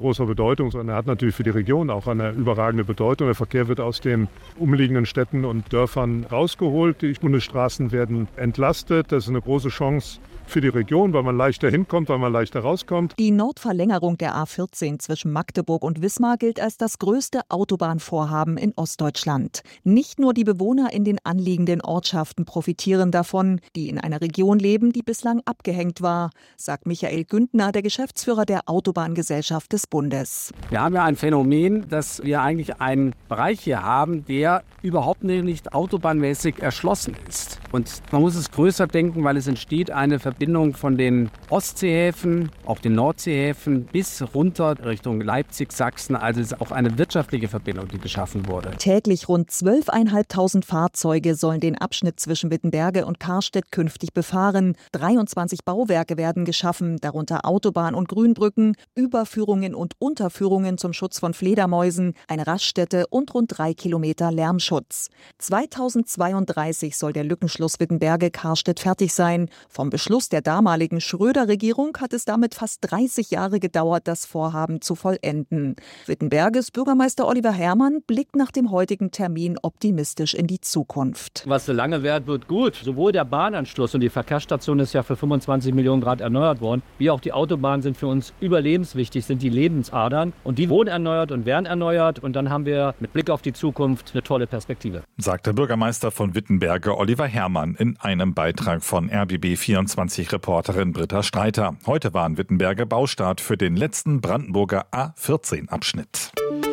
großer Bedeutung, sondern er hat natürlich für die Region auch eine überragende Bedeutung. Der Verkehr wird aus den umliegenden Städten und Dörfern rausgeholt. Die Bundesstraßen werden entlastet. Das ist eine große Chance für die Region, weil man leichter hinkommt, weil man leichter rauskommt. Die Nordverlängerung der A vierzehn zwischen Magdeburg und Wismar gilt als das größte Autobahnvorhaben in Ostdeutschland. Nicht nur die Bewohner in den anliegenden Ortschaften profitieren davon, die in einer Region leben, die bislang abgehängt war, sagt Michael Güntner, der Geschäftsführer der Autobahngesellschaft des Bundes. Wir haben ja ein Phänomen, dass wir eigentlich einen Bereich hier haben, der überhaupt nicht autobahnmäßig erschlossen ist. Und man muss es größer denken, weil es entsteht eine Verbindung von den Ostseehäfen, auch den Nordseehäfen bis runter Richtung Leipzig, Sachsen. Also es ist auch eine wirtschaftliche Verbindung, die geschaffen wurde. Täglich rund zwölftausendfünfhundert Fahrzeuge sollen den Abschnitt zwischen Wittenberge und Karstedt künftig befahren. dreiundzwanzig Bauwerke werden geschaffen, darunter Autobahn- und Grünbrücken, Überführungen und Unterführungen zum Schutz von Fledermäusen, eine Raststätte und rund drei Kilometer Lärmschutz. zweitausendzweiunddreißig soll der Lückenschluss Wittenberge-Karstedt fertig sein. Vom Beschluss der damaligen Schröder-Regierung hat es damit fast dreißig Jahre gedauert, das Vorhaben zu vollenden. Wittenberges Bürgermeister Oliver Herrmann blickt nach dem heutigen Termin optimistisch in die Zukunft. Was so lange währt, wird gut. Sowohl der Bahnanschluss und die Verkehrsstation ist ja für fünfundzwanzig Millionen Grad erneuert worden, wie auch die Autobahnen sind für uns überlebenswichtig, sind die Lebensadern. Und die wurden erneuert und werden erneuert. Und dann haben wir mit Blick auf die Zukunft eine tolle Perspektive. Sagt der Bürgermeister von Wittenberge Oliver Herrmann in einem Beitrag von R B B vierundzwanzig-Reporterin Britta Streiter. Heute war in Wittenberge Baustart für den letzten Brandenburger A vierzehn Abschnitt.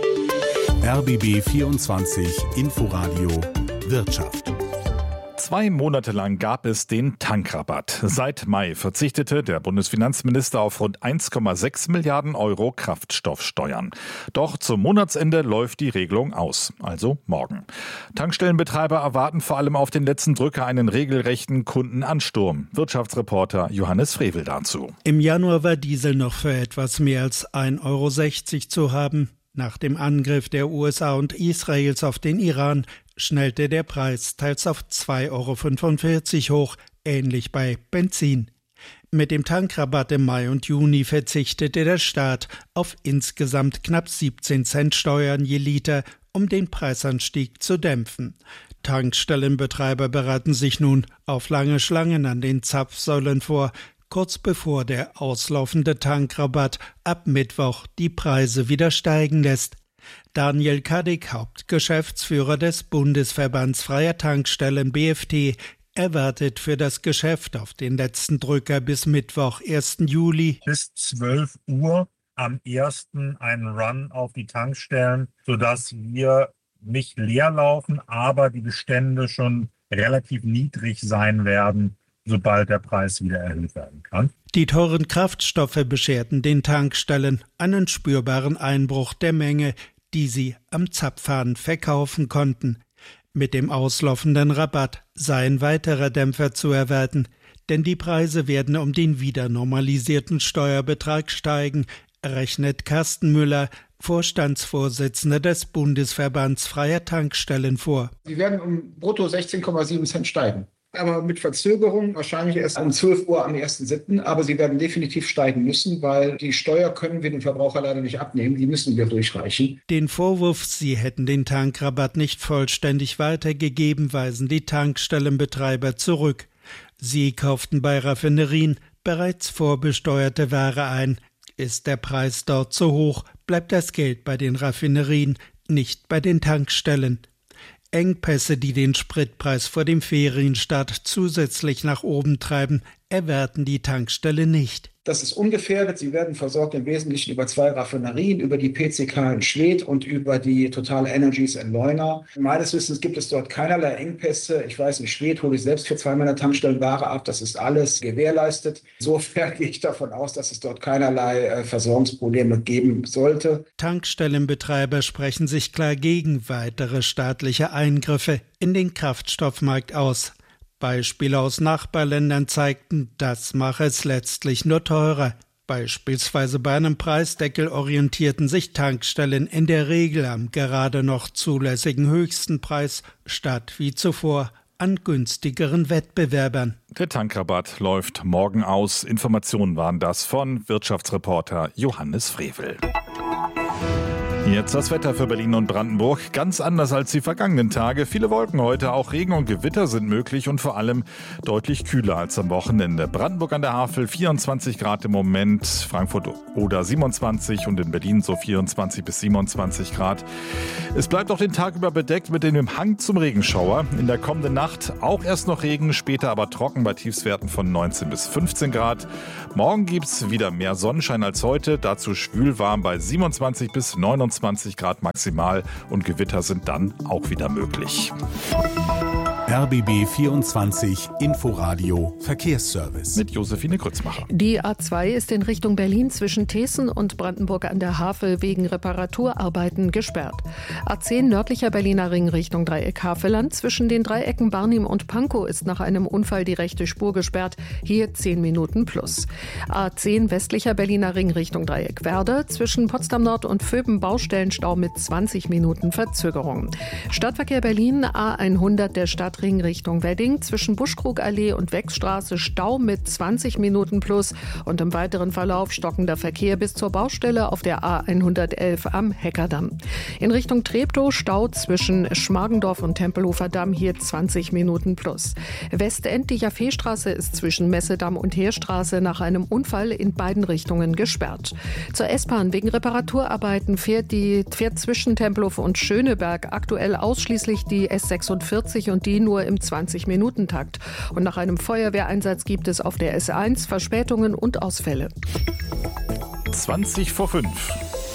R B B vierundzwanzig Inforadio Wirtschaft. Zwei Monate lang gab es den Tankrabatt. Seit Mai verzichtete der Bundesfinanzminister auf rund eins Komma sechs Milliarden Euro Kraftstoffsteuern. Doch zum Monatsende läuft die Regelung aus, also morgen. Tankstellenbetreiber erwarten vor allem auf den letzten Drücker einen regelrechten Kundenansturm. Wirtschaftsreporter Johannes Frevel dazu. Im Januar war Diesel noch für etwas mehr als ein Euro sechzig zu haben. Nach dem Angriff der U S A und Israels auf den Iran schnellte der Preis teils auf zwei Euro fünfundvierzig hoch, ähnlich bei Benzin. Mit dem Tankrabatt im Mai und Juni verzichtete der Staat auf insgesamt knapp siebzehn Cent Steuern je Liter, um den Preisanstieg zu dämpfen. Tankstellenbetreiber bereiten sich nun auf lange Schlangen an den Zapfsäulen vor, kurz bevor der auslaufende Tankrabatt ab Mittwoch die Preise wieder steigen lässt. Daniel Kadek, Hauptgeschäftsführer des Bundesverbands Freier Tankstellen B F T, erwartet für das Geschäft auf den letzten Drücker bis Mittwoch, ersten Juli. Bis zwölf Uhr am ersten einen Run auf die Tankstellen, sodass wir nicht leer laufen, aber die Bestände schon relativ niedrig sein werden, sobald der Preis wieder erhöht werden kann. Die teuren Kraftstoffe bescherten den Tankstellen einen spürbaren Einbruch der Menge, die sie am Zapfhahn verkaufen konnten. Mit dem auslaufenden Rabatt sei ein weiterer Dämpfer zu erwarten, denn die Preise werden um den wieder normalisierten Steuerbetrag steigen, rechnet Carsten Müller, Vorstandsvorsitzender des Bundesverbands Freier Tankstellen, vor. Sie werden um brutto sechzehn Komma sieben Cent steigen. Aber mit Verzögerung, wahrscheinlich erst um zwölf Uhr am ersten siebten Aber sie werden definitiv steigen müssen, weil die Steuer können wir dem Verbraucher leider nicht abnehmen. Die müssen wir durchreichen. Den Vorwurf, sie hätten den Tankrabatt nicht vollständig weitergegeben, weisen die Tankstellenbetreiber zurück. Sie kauften bei Raffinerien bereits vorbesteuerte Ware ein. Ist der Preis dort zu hoch, bleibt das Geld bei den Raffinerien, nicht bei den Tankstellen. Engpässe, die den Spritpreis vor dem Ferienstart zusätzlich nach oben treiben, erwarten die Tankstelle nicht. Das ist ungefährdet. Sie werden versorgt im Wesentlichen über zwei Raffinerien, über die P C K in Schwedt und über die Total Energies in Leuna. Meines Wissens gibt es dort keinerlei Engpässe. Ich weiß nicht, Schwedt hole ich selbst für zwei meiner Tankstellen Ware ab. Das ist alles gewährleistet. Insofern gehe ich davon aus, dass es dort keinerlei äh, Versorgungsprobleme geben sollte. Tankstellenbetreiber sprechen sich klar gegen weitere staatliche Eingriffe in den Kraftstoffmarkt aus. Beispiele aus Nachbarländern zeigten, das mache es letztlich nur teurer. Beispielsweise bei einem Preisdeckel orientierten sich Tankstellen in der Regel am gerade noch zulässigen höchsten Preis statt wie zuvor an günstigeren Wettbewerbern. Der Tankrabatt läuft morgen aus. Informationen waren das von Wirtschaftsreporter Johannes Frevel. Jetzt das Wetter für Berlin und Brandenburg. Ganz anders als die vergangenen Tage. Viele Wolken heute, auch Regen und Gewitter sind möglich und vor allem deutlich kühler als am Wochenende. Brandenburg an der Havel vierundzwanzig Grad im Moment, Frankfurt oder siebenundzwanzig und in Berlin so vierundzwanzig bis siebenundzwanzig Grad. Es bleibt auch den Tag über bedeckt mit dem Hang zum Regenschauer. In der kommenden Nacht auch erst noch Regen, später aber trocken bei Tiefstwerten von neunzehn bis fünfzehn Grad. Morgen gibt's wieder mehr Sonnenschein als heute, dazu schwülwarm bei siebenundzwanzig bis neunundzwanzig Grad maximal und Gewitter sind dann auch wieder möglich. R B B vierundzwanzig Inforadio Verkehrsservice. Mit Josephine Grützmacher. Die A zwei ist in Richtung Berlin zwischen Teessen und Brandenburg an der Havel wegen Reparaturarbeiten gesperrt. A zehn nördlicher Berliner Ring Richtung Dreieck Havelland. Zwischen den Dreiecken Barnim und Pankow ist nach einem Unfall die rechte Spur gesperrt. Hier zehn Minuten plus. A zehn westlicher Berliner Ring Richtung Dreieck Werder. Zwischen Potsdam Nord und Vöben Baustellenstau mit zwanzig Minuten Verzögerung. Stadtverkehr Berlin A hundert der Stadtring Richtung Wedding. Zwischen Buschkrugallee und Wechsstraße Stau mit zwanzig Minuten plus und im weiteren Verlauf stockender Verkehr bis zur Baustelle auf der A hundertelf am Heckerdamm. In Richtung Treptow Stau zwischen Schmargendorf und Tempelhofer Damm, hier zwanzig Minuten plus. Westend die Jaffeestraße ist zwischen Messedamm und Heerstraße nach einem Unfall in beiden Richtungen gesperrt. Zur S-Bahn wegen Reparaturarbeiten fährt die fährt zwischen Tempelhof und Schöneberg aktuell ausschließlich die S sechsundvierzig und die nur im zwanzig-Minuten-Takt. Und nach einem Feuerwehreinsatz gibt es auf der S eins Verspätungen und Ausfälle. zwanzig vor fünf.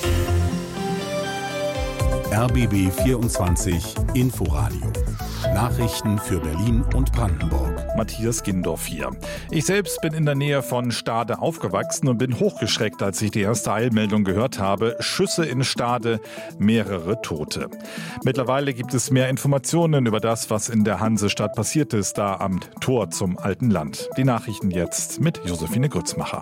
R B B vierundzwanzig Inforadio. Nachrichten für Berlin und Brandenburg. Matthias Gindorf hier. Ich selbst bin in der Nähe von Stade aufgewachsen und bin hochgeschreckt, als ich die erste Eilmeldung gehört habe. Schüsse in Stade, mehrere Tote. Mittlerweile gibt es mehr Informationen über das, was in der Hansestadt passiert ist, da am Tor zum alten Land. Die Nachrichten jetzt mit Josephine Grützmacher.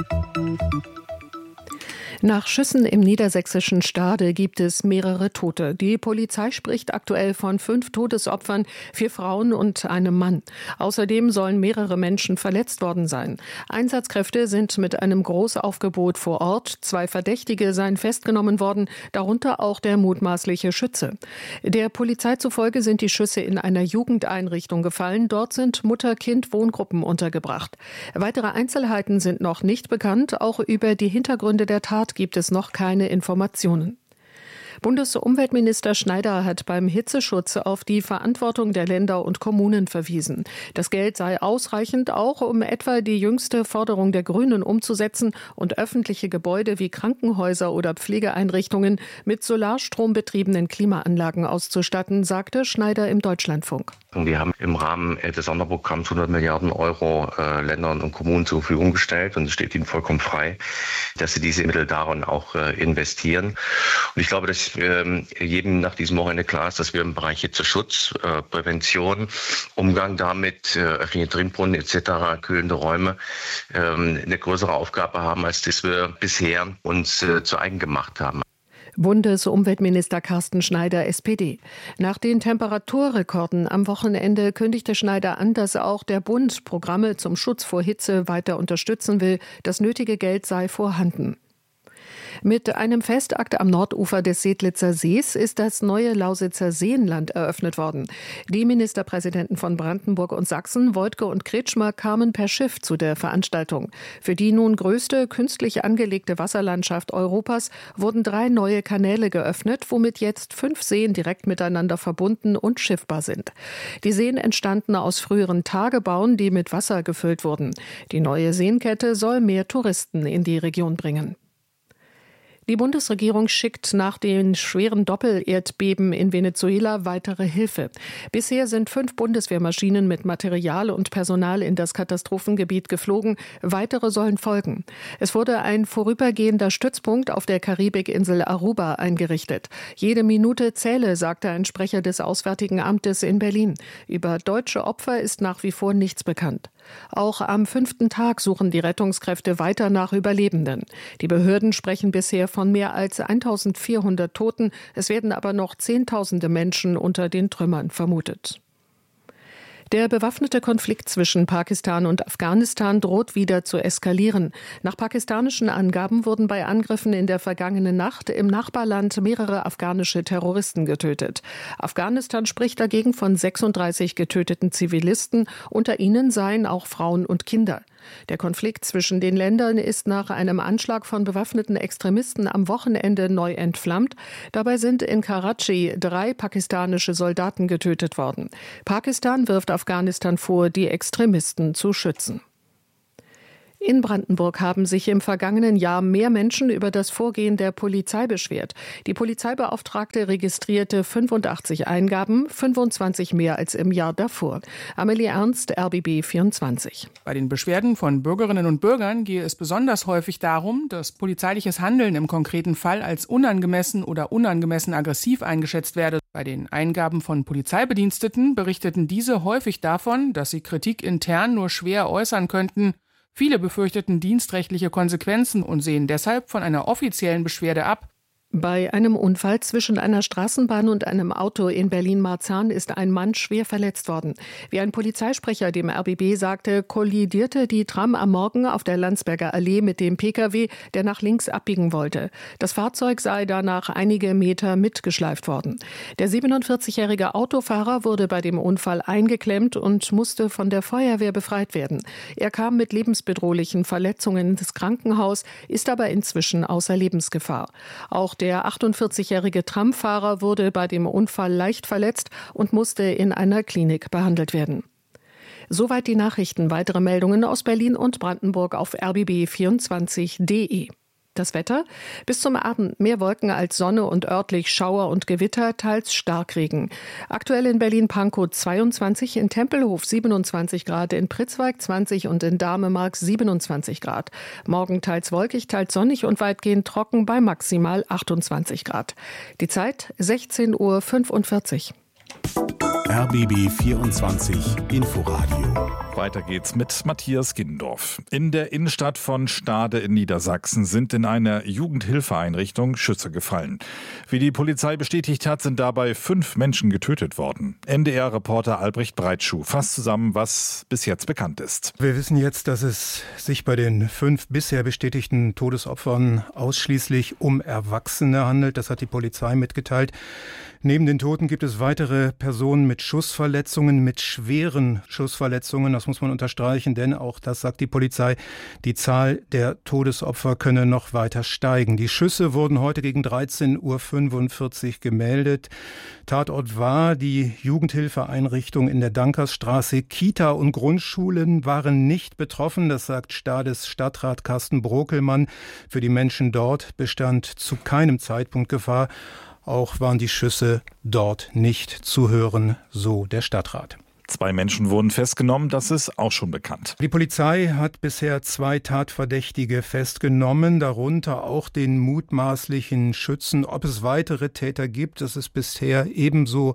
Nach Schüssen im niedersächsischen Stade gibt es mehrere Tote. Die Polizei spricht aktuell von fünf Todesopfern, vier Frauen und einem Mann. Außerdem sollen mehrere Menschen verletzt worden sein. Einsatzkräfte sind mit einem Großaufgebot vor Ort. Zwei Verdächtige seien festgenommen worden, darunter auch der mutmaßliche Schütze. Der Polizei zufolge sind die Schüsse in einer Jugendeinrichtung gefallen. Dort sind Mutter-Kind-Wohngruppen untergebracht. Weitere Einzelheiten sind noch nicht bekannt. Auch über die Hintergründe der Tat gibt es noch keine Informationen. Bundesumweltminister Schneider hat beim Hitzeschutz auf die Verantwortung der Länder und Kommunen verwiesen. Das Geld sei ausreichend, auch um etwa die jüngste Forderung der Grünen umzusetzen und öffentliche Gebäude wie Krankenhäuser oder Pflegeeinrichtungen mit solarstrombetriebenen Klimaanlagen auszustatten, sagte Schneider im Deutschlandfunk. Wir haben im Rahmen des Sonderprogramms hundert Milliarden Euro äh, Ländern und Kommunen zur Verfügung gestellt und es steht ihnen vollkommen frei, dass sie diese Mittel darin auch äh, investieren. Und ich glaube, dass äh, jedem nach diesem Wochenende klar ist, dass wir im Bereich Hitzeschutz, äh, Prävention, Umgang damit, äh, öffentliche Trinkbrunnen et cetera, kühlende Räume, äh, eine größere Aufgabe haben, als das wir bisher uns äh, zu eigen gemacht haben. Bundesumweltminister Carsten Schneider, S P D. Nach den Temperaturrekorden am Wochenende kündigte Schneider an, dass auch der Bund Programme zum Schutz vor Hitze weiter unterstützen will. Das nötige Geld sei vorhanden. Mit einem Festakt am Nordufer des Sedlitzer Sees ist das neue Lausitzer Seenland eröffnet worden. Die Ministerpräsidenten von Brandenburg und Sachsen, Woidke und Kretschmer, kamen per Schiff zu der Veranstaltung. Für die nun größte künstlich angelegte Wasserlandschaft Europas wurden drei neue Kanäle geöffnet, womit jetzt fünf Seen direkt miteinander verbunden und schiffbar sind. Die Seen entstanden aus früheren Tagebauen, die mit Wasser gefüllt wurden. Die neue Seenkette soll mehr Touristen in die Region bringen. Die Bundesregierung schickt nach den schweren Doppelerdbeben in Venezuela weitere Hilfe. Bisher sind fünf Bundeswehrmaschinen mit Material und Personal in das Katastrophengebiet geflogen. Weitere sollen folgen. Es wurde ein vorübergehender Stützpunkt auf der Karibikinsel Aruba eingerichtet. Jede Minute zähle, sagte ein Sprecher des Auswärtigen Amtes in Berlin. Über deutsche Opfer ist nach wie vor nichts bekannt. Auch am fünften Tag suchen die Rettungskräfte weiter nach Überlebenden. Die Behörden sprechen bisher von mehr als eintausendvierhundert Toten. Es werden aber noch Zehntausende Menschen unter den Trümmern vermutet. Der bewaffnete Konflikt zwischen Pakistan und Afghanistan droht wieder zu eskalieren. Nach pakistanischen Angaben wurden bei Angriffen in der vergangenen Nacht im Nachbarland mehrere afghanische Terroristen getötet. Afghanistan spricht dagegen von sechsunddreißig getöteten Zivilisten, unter ihnen seien auch Frauen und Kinder. Der Konflikt zwischen den Ländern ist nach einem Anschlag von bewaffneten Extremisten am Wochenende neu entflammt. Dabei sind in Karachi drei pakistanische Soldaten getötet worden. Pakistan wirft Afghanistan vor, die Extremisten zu schützen. In Brandenburg haben sich im vergangenen Jahr mehr Menschen über das Vorgehen der Polizei beschwert. Die Polizeibeauftragte registrierte fünfundachtzig Eingaben, fünfundzwanzig mehr als im Jahr davor. Amelie Ernst, R B B vierundzwanzig. Bei den Beschwerden von Bürgerinnen und Bürgern gehe es besonders häufig darum, dass polizeiliches Handeln im konkreten Fall als unangemessen oder unangemessen aggressiv eingeschätzt werde. Bei den Eingaben von Polizeibediensteten berichteten diese häufig davon, dass sie Kritik intern nur schwer äußern könnten. Viele befürchteten dienstrechtliche Konsequenzen und sehen deshalb von einer offiziellen Beschwerde ab. Bei einem Unfall zwischen einer Straßenbahn und einem Auto in Berlin-Marzahn ist ein Mann schwer verletzt worden. Wie ein Polizeisprecher dem R B B sagte, kollidierte die Tram am Morgen auf der Landsberger Allee mit dem Pkw, der nach links abbiegen wollte. Das Fahrzeug sei danach einige Meter mitgeschleift worden. Der siebenundvierzigjährige Autofahrer wurde bei dem Unfall eingeklemmt und musste von der Feuerwehr befreit werden. Er kam mit lebensbedrohlichen Verletzungen ins Krankenhaus, ist aber inzwischen außer Lebensgefahr. Auch der achtundvierzigjährige Tramfahrer wurde bei dem Unfall leicht verletzt und musste in einer Klinik behandelt werden. Soweit die Nachrichten. Weitere Meldungen aus Berlin und Brandenburg auf r b b vierundzwanzig punkt d e. Das Wetter? Bis zum Abend mehr Wolken als Sonne und örtlich Schauer und Gewitter, teils Starkregen. Aktuell in Berlin-Pankow zweiundzwanzig, in Tempelhof siebenundzwanzig Grad, in Pritzwalk zwanzig und in Damemark siebenundzwanzig Grad. Morgen teils wolkig, teils sonnig und weitgehend trocken bei maximal achtundzwanzig Grad. Die Zeit sechzehn Uhr fünfundvierzig. R B B vierundzwanzig Inforadio. Weiter geht's mit Matthias Giddendorf. In der Innenstadt von Stade in Niedersachsen sind in einer Jugendhilfeeinrichtung Schüsse gefallen. Wie die Polizei bestätigt hat, sind dabei fünf Menschen getötet worden. N D R-Reporter Albrecht Breitschuh fasst zusammen, was bis jetzt bekannt ist. Wir wissen jetzt, dass es sich bei den fünf bisher bestätigten Todesopfern ausschließlich um Erwachsene handelt. Das hat die Polizei mitgeteilt. Neben den Toten gibt es weitere Personen mit Schussverletzungen, mit schweren Schussverletzungen. Das muss man unterstreichen, denn auch das sagt die Polizei, die Zahl der Todesopfer könne noch weiter steigen. Die Schüsse wurden heute gegen dreizehn Uhr fünfundvierzig gemeldet. Tatort war die Jugendhilfeeinrichtung in der Dankersstraße. Kita und Grundschulen waren nicht betroffen, das sagt Stades Stadtrat Carsten Brokelmann. Für die Menschen dort bestand zu keinem Zeitpunkt Gefahr. Auch waren die Schüsse dort nicht zu hören, so der Stadtrat. Zwei Menschen wurden festgenommen, das ist auch schon bekannt. Die Polizei hat bisher zwei Tatverdächtige festgenommen, darunter auch den mutmaßlichen Schützen. Ob es weitere Täter gibt, das ist bisher ebenso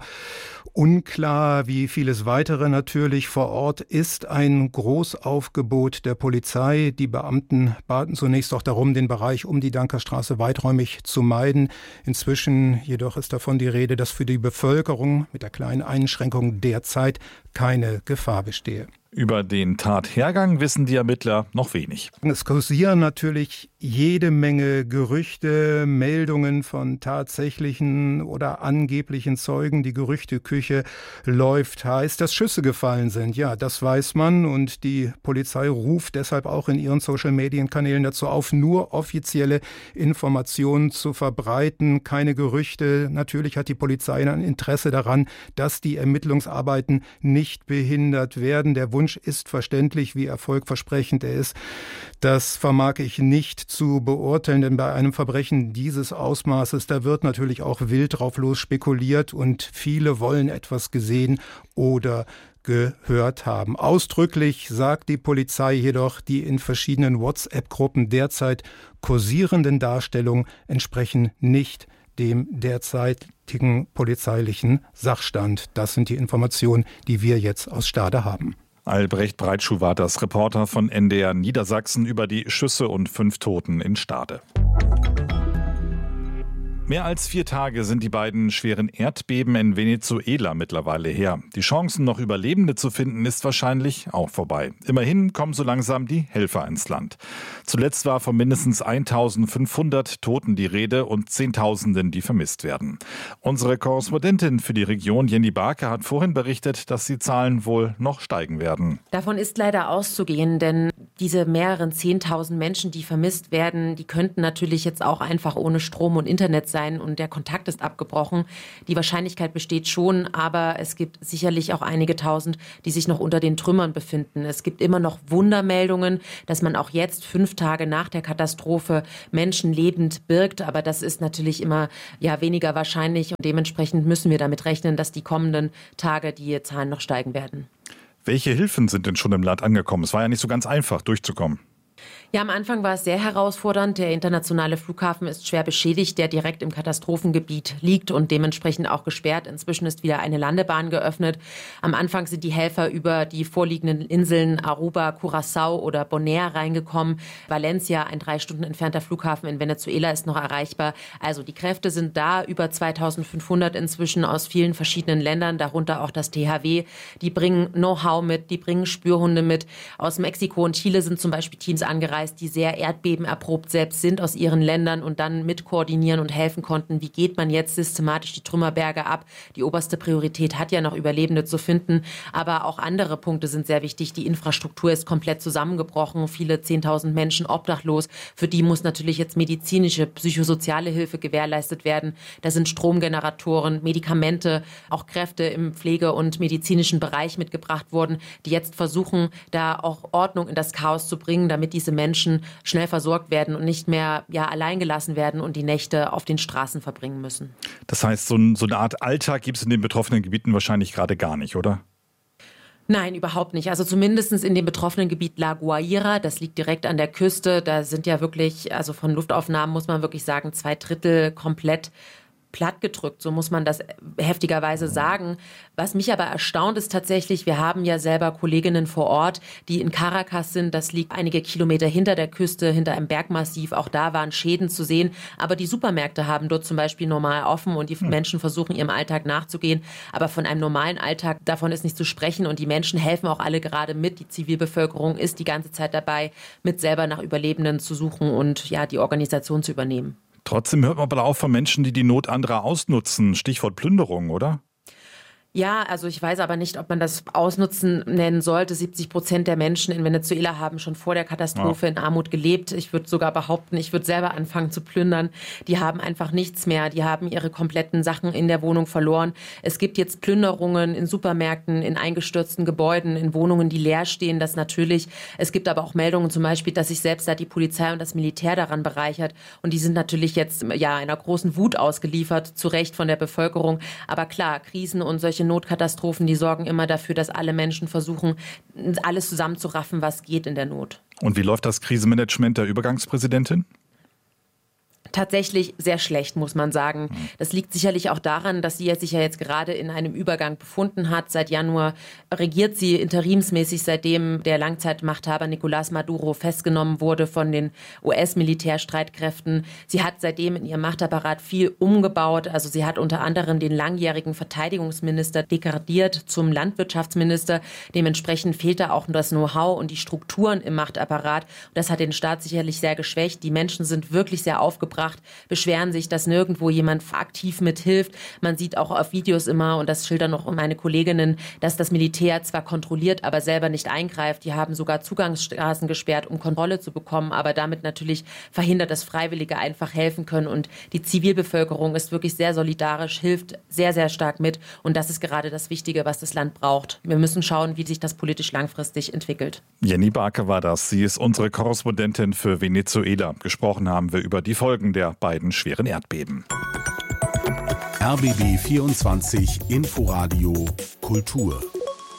unklar wie vieles weitere natürlich. Vor Ort ist ein Großaufgebot der Polizei. Die Beamten baten zunächst auch darum, den Bereich um die Dankerstraße weiträumig zu meiden. Inzwischen jedoch ist davon die Rede, dass für die Bevölkerung mit der kleinen Einschränkung derzeit keine Gefahr bestehe. Über den Tathergang wissen die Ermittler noch wenig. Es kursieren natürlich jede Menge Gerüchte, Meldungen von tatsächlichen oder angeblichen Zeugen. Die Gerüchteküche läuft heiß, dass Schüsse gefallen sind. Ja, das weiß man und die Polizei ruft deshalb auch in ihren Social-Medien-Kanälen dazu auf, nur offizielle Informationen zu verbreiten, keine Gerüchte. Natürlich hat die Polizei ein Interesse daran, dass die Ermittlungsarbeiten nicht behindert werden. Der Wunsch ist verständlich, wie erfolgversprechend er ist. Das vermag ich nicht zu beurteilen, denn bei einem Verbrechen dieses Ausmaßes, da wird natürlich auch wild drauf los spekuliert und viele wollen etwas gesehen oder gehört haben. Ausdrücklich sagt die Polizei jedoch, die in verschiedenen WhatsApp-Gruppen derzeit kursierenden Darstellungen entsprechen nicht dem derzeitigen polizeilichen Sachstand. Das sind die Informationen, die wir jetzt aus Stade haben. Albrecht Breitschuh war das, Reporter von N D R Niedersachsen über die Schüsse und fünf Toten in Stade. Mehr als vier Tage sind die beiden schweren Erdbeben in Venezuela mittlerweile her. Die Chancen, noch Überlebende zu finden, ist wahrscheinlich auch vorbei. Immerhin kommen so langsam die Helfer ins Land. Zuletzt war von mindestens eintausendfünfhundert Toten die Rede und Zehntausenden, die vermisst werden. Unsere Korrespondentin für die Region, Jenny Barke, hat vorhin berichtet, dass die Zahlen wohl noch steigen werden. Davon ist leider auszugehen, denn diese mehreren Zehntausend Menschen, die vermisst werden, die könnten natürlich jetzt auch einfach ohne Strom und Internet sein. Sein und der Kontakt ist abgebrochen. Die Wahrscheinlichkeit besteht schon, aber es gibt sicherlich auch einige Tausend, die sich noch unter den Trümmern befinden. Es gibt immer noch Wundermeldungen, dass man auch jetzt, fünf Tage nach der Katastrophe, Menschen lebend birgt. Aber das ist natürlich immer ja, weniger wahrscheinlich und dementsprechend müssen wir damit rechnen, dass die kommenden Tage die Zahlen noch steigen werden. Welche Hilfen sind denn schon im Land angekommen? Es war ja nicht so ganz einfach, durchzukommen. Ja, am Anfang war es sehr herausfordernd. Der internationale Flughafen ist schwer beschädigt, der direkt im Katastrophengebiet liegt und dementsprechend auch gesperrt. Inzwischen ist wieder eine Landebahn geöffnet. Am Anfang sind die Helfer über die vorliegenden Inseln Aruba, Curaçao oder Bonaire reingekommen. Valencia, ein drei Stunden entfernter Flughafen in Venezuela, ist noch erreichbar. Also die Kräfte sind da, über zweitausendfünfhundert inzwischen aus vielen verschiedenen Ländern, darunter auch das T H W. Die bringen Know-how mit, die bringen Spürhunde mit. Aus Mexiko und Chile sind zum Beispiel Teams angereist, die sehr erdbebenerprobt selbst sind aus ihren Ländern und dann mit koordinieren und helfen konnten. Wie geht man jetzt systematisch die Trümmerberge ab? Die oberste Priorität hat ja noch Überlebende zu finden, aber auch andere Punkte sind sehr wichtig. Die Infrastruktur ist komplett zusammengebrochen, viele zehntausend Menschen obdachlos. Für die muss natürlich jetzt medizinische, psychosoziale Hilfe gewährleistet werden. Da sind Stromgeneratoren, Medikamente, auch Kräfte im Pflege- und medizinischen Bereich mitgebracht worden, die jetzt versuchen, da auch Ordnung in das Chaos zu bringen, damit diese Menschen schnell versorgt werden und nicht mehr ja, allein gelassen werden und die Nächte auf den Straßen verbringen müssen. Das heißt, so, ein, so eine Art Alltag gibt es in den betroffenen Gebieten wahrscheinlich gerade gar nicht, oder? Nein, überhaupt nicht. Also zumindest in dem betroffenen Gebiet La Guaira, das liegt direkt an der Küste. Da sind ja wirklich, also von Luftaufnahmen muss man wirklich sagen, zwei Drittel komplett plattgedrückt, so muss man das heftigerweise sagen. Was mich aber erstaunt ist tatsächlich, wir haben ja selber Kolleginnen vor Ort, die in Caracas sind. Das liegt einige Kilometer hinter der Küste, hinter einem Bergmassiv. Auch da waren Schäden zu sehen. Aber die Supermärkte haben dort zum Beispiel normal offen und die hm. Menschen versuchen ihrem Alltag nachzugehen. Aber von einem normalen Alltag, davon ist nicht zu sprechen. Und die Menschen helfen auch alle gerade mit. Die Zivilbevölkerung ist die ganze Zeit dabei, mit selber nach Überlebenden zu suchen und ja, die Organisation zu übernehmen. Trotzdem hört man aber auch von Menschen, die die Not anderer ausnutzen. Stichwort Plünderung, oder? Ja, also ich weiß aber nicht, ob man das Ausnutzen nennen sollte. siebzig Prozent der Menschen in Venezuela haben schon vor der Katastrophe ja. in Armut gelebt. Ich würde sogar behaupten, ich würde selber anfangen zu plündern. Die haben einfach nichts mehr. Die haben ihre kompletten Sachen in der Wohnung verloren. Es gibt jetzt Plünderungen in Supermärkten, in eingestürzten Gebäuden, in Wohnungen, die leer stehen. Das natürlich. Es gibt aber auch Meldungen zum Beispiel, dass sich selbst da die Polizei und das Militär daran bereichert. Und die sind natürlich jetzt ja einer großen Wut ausgeliefert, zu Recht von der Bevölkerung. Aber klar, Krisen und solche Notkatastrophen, die sorgen immer dafür, dass alle Menschen versuchen, alles zusammenzuraffen, was geht in der Not. Und wie läuft das Krisenmanagement der Übergangspräsidentin? Tatsächlich sehr schlecht, muss man sagen. Das liegt sicherlich auch daran, dass sie sich ja jetzt gerade in einem Übergang befunden hat. Seit Januar regiert sie interimsmäßig, seitdem der Langzeitmachthaber Nicolás Maduro festgenommen wurde von den U S-Militärstreitkräften. Sie hat seitdem in ihrem Machtapparat viel umgebaut. Also sie hat unter anderem den langjährigen Verteidigungsminister degradiert zum Landwirtschaftsminister. Dementsprechend fehlt da auch das Know-how und die Strukturen im Machtapparat. Das hat den Staat sicherlich sehr geschwächt. Die Menschen sind wirklich sehr aufgebracht, beschweren sich, dass nirgendwo jemand aktiv mithilft. Man sieht auch auf Videos immer, und das schildern auch meine Kolleginnen, dass das Militär zwar kontrolliert, aber selber nicht eingreift. Die haben sogar Zugangsstraßen gesperrt, um Kontrolle zu bekommen, aber damit natürlich verhindert, dass Freiwillige einfach helfen können. Und die Zivilbevölkerung ist wirklich sehr solidarisch, hilft sehr, sehr stark mit. Und das ist gerade das Wichtige, was das Land braucht. Wir müssen schauen, wie sich das politisch langfristig entwickelt. Jenny Barke war das. Sie ist unsere Korrespondentin für Venezuela. Gesprochen haben wir über die Folgen der beiden schweren Erdbeben. R B B vierundzwanzig Inforadio Kultur.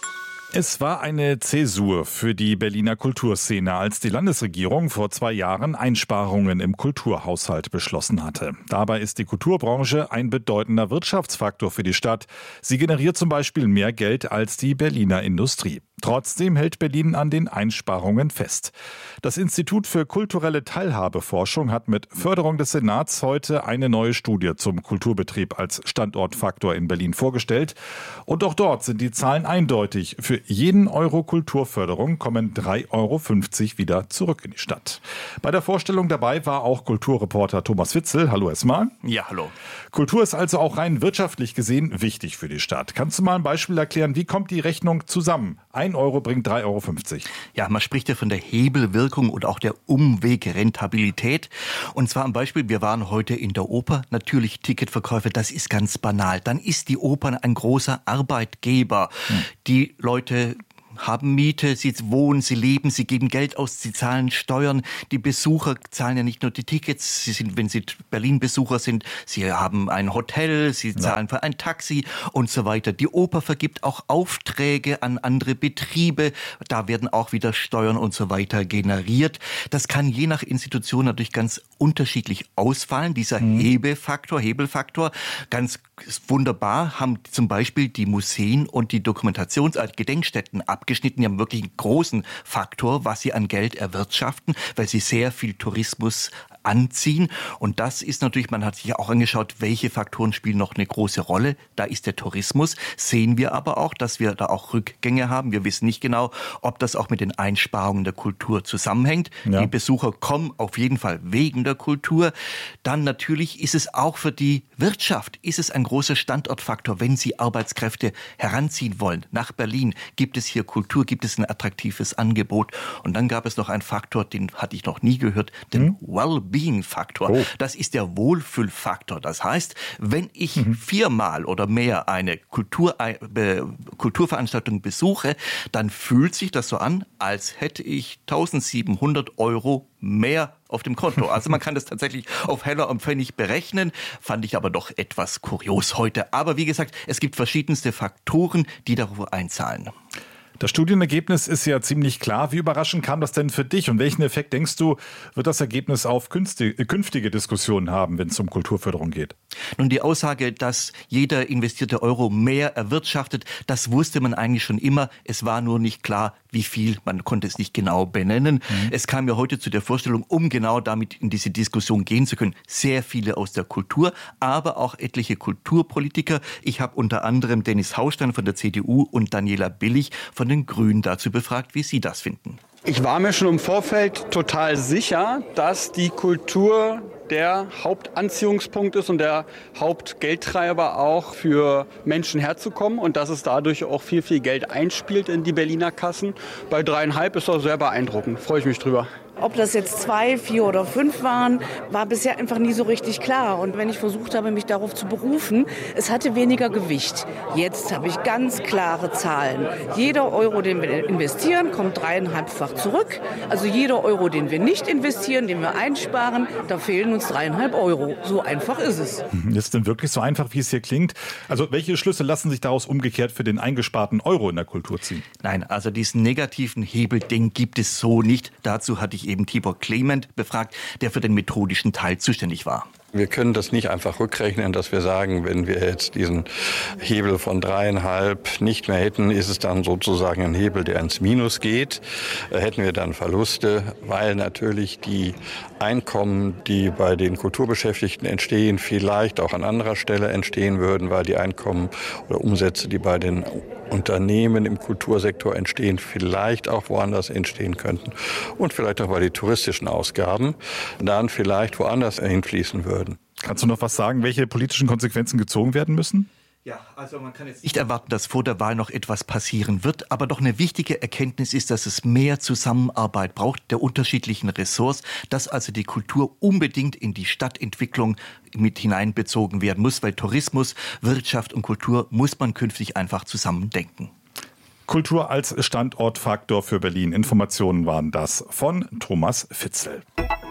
Es war eine Zäsur für die Berliner Kulturszene, als die Landesregierung vor zwei Jahren Einsparungen im Kulturhaushalt beschlossen hatte. Dabei ist die Kulturbranche ein bedeutender Wirtschaftsfaktor für die Stadt. Sie generiert zum Beispiel mehr Geld als die Berliner Industrie. Trotzdem hält Berlin an den Einsparungen fest. Das Institut für kulturelle Teilhabeforschung hat mit Förderung des Senats heute eine neue Studie zum Kulturbetrieb als Standortfaktor in Berlin vorgestellt. Und auch dort sind die Zahlen eindeutig. Für jeden Euro Kulturförderung kommen drei Euro fünfzig wieder zurück in die Stadt. Bei der Vorstellung dabei war auch Kulturreporter Thomas Witzel. Hallo erstmal. Ja, hallo. Kultur ist also auch rein wirtschaftlich gesehen wichtig für die Stadt. Kannst du mal ein Beispiel erklären, wie kommt die Rechnung zusammen? Ein Euro bringt drei Euro fünfzig. Ja, man spricht ja von der Hebelwirkung und auch der Umwegrentabilität. Und zwar am Beispiel, wir waren heute in der Oper. Natürlich Ticketverkäufe, das ist ganz banal. Dann ist die Oper ein großer Arbeitgeber. Hm. Die Leute haben Miete, sie wohnen, sie leben, sie geben Geld aus, sie zahlen Steuern. Die Besucher zahlen ja nicht nur die Tickets, sie sind, wenn sie Berlin-Besucher sind, sie haben ein Hotel, sie zahlen für ein Taxi und so weiter. Die Oper vergibt auch Aufträge an andere Betriebe, da werden auch wieder Steuern und so weiter generiert. Das kann je nach Institution natürlich ganz unterschiedlich ausfallen, dieser mhm. Hebefaktor, Hebelfaktor. Ganz wunderbar haben zum Beispiel die Museen und die Dokumentations-, also Gedenkstätten abgeschnitten. Die haben wirklich einen großen Faktor, was sie an Geld erwirtschaften, weil sie sehr viel Tourismus anziehen. Und das ist natürlich, man hat sich auch angeschaut, welche Faktoren spielen noch eine große Rolle. Da ist der Tourismus. Sehen wir aber auch, dass wir da auch Rückgänge haben. Wir wissen nicht genau, ob das auch mit den Einsparungen der Kultur zusammenhängt. Ja. Die Besucher kommen auf jeden Fall wegen der Kultur. Dann natürlich ist es auch für die Wirtschaft, ist es ein großer Standortfaktor, wenn Sie Arbeitskräfte heranziehen wollen. Nach Berlin gibt es hier Kultur, gibt es ein attraktives Angebot. Und dann gab es noch einen Faktor, den hatte ich noch nie gehört, den hm? Well-Being-Faktor. Oh. Das ist der Wohlfühlfaktor. Das heißt, wenn ich mhm. viermal oder mehr eine Kultur, äh, Kulturveranstaltung besuche, dann fühlt sich das so an, als hätte ich eintausendsiebenhundert Euro mehr auf dem Konto. Also man kann das tatsächlich auf Heller und Pfennig berechnen, fand ich aber doch etwas kurios heute. Aber wie gesagt, es gibt verschiedenste Faktoren, die darüber einzahlen. Das Studienergebnis ist ja ziemlich klar. Wie überraschend kam das denn für dich? Und welchen Effekt, denkst du, wird das Ergebnis auf künftige Diskussionen haben, wenn es um Kulturförderung geht? Nun, die Aussage, dass jeder investierte Euro mehr erwirtschaftet, das wusste man eigentlich schon immer. Es war nur nicht klar, wie viel. Man konnte es nicht genau benennen. Mhm. Es kam ja heute zu der Vorstellung, um genau damit in diese Diskussion gehen zu können, sehr viele aus der Kultur, aber auch etliche Kulturpolitiker. Ich habe unter anderem Dennis Hausstein von der C D U und Daniela Billig von den Grünen dazu befragt, wie sie das finden. Ich war mir schon im Vorfeld total sicher, dass die Kultur der Hauptanziehungspunkt ist und der Hauptgeldtreiber auch für Menschen herzukommen und dass es dadurch auch viel, viel Geld einspielt in die Berliner Kassen. Bei dreieinhalb ist das sehr beeindruckend, freue ich mich drüber. Ob das jetzt zwei, vier oder fünf waren, war bisher einfach nie so richtig klar. Und wenn ich versucht habe, mich darauf zu berufen, es hatte weniger Gewicht. Jetzt habe ich ganz klare Zahlen. Jeder Euro, den wir investieren, kommt dreieinhalbfach zurück. Also jeder Euro, den wir nicht investieren, den wir einsparen, da fehlen uns dreieinhalb Euro. So einfach ist es. Ist es denn wirklich so einfach, wie es hier klingt? Also welche Schlüsse lassen sich daraus umgekehrt für den eingesparten Euro in der Kultur ziehen? Nein, also diesen negativen Hebel, den gibt es so nicht. Dazu hatte ich eben Tibor Clement befragt, der für den methodischen Teil zuständig war. Wir können das nicht einfach rückrechnen, dass wir sagen, wenn wir jetzt diesen Hebel von dreieinhalb nicht mehr hätten, ist es dann sozusagen ein Hebel, der ins Minus geht. Hätten wir dann Verluste, weil natürlich die Einkommen, die bei den Kulturbeschäftigten entstehen, vielleicht auch an anderer Stelle entstehen würden, weil die Einkommen oder Umsätze, die bei den Unternehmen im Kultursektor entstehen, vielleicht auch woanders entstehen könnten und vielleicht auch bei den touristischen Ausgaben dann vielleicht woanders hinfließen würden. Kannst du noch was sagen, welche politischen Konsequenzen gezogen werden müssen? Ja, also man kann jetzt nicht erwarten, dass vor der Wahl noch etwas passieren wird, aber doch eine wichtige Erkenntnis ist, dass es mehr Zusammenarbeit braucht der unterschiedlichen Ressorts, dass also die Kultur unbedingt in die Stadtentwicklung mit hineinbezogen werden muss, weil Tourismus, Wirtschaft und Kultur muss man künftig einfach zusammen denken. Kultur als Standortfaktor für Berlin. Informationen waren das von Thomas Fitzel.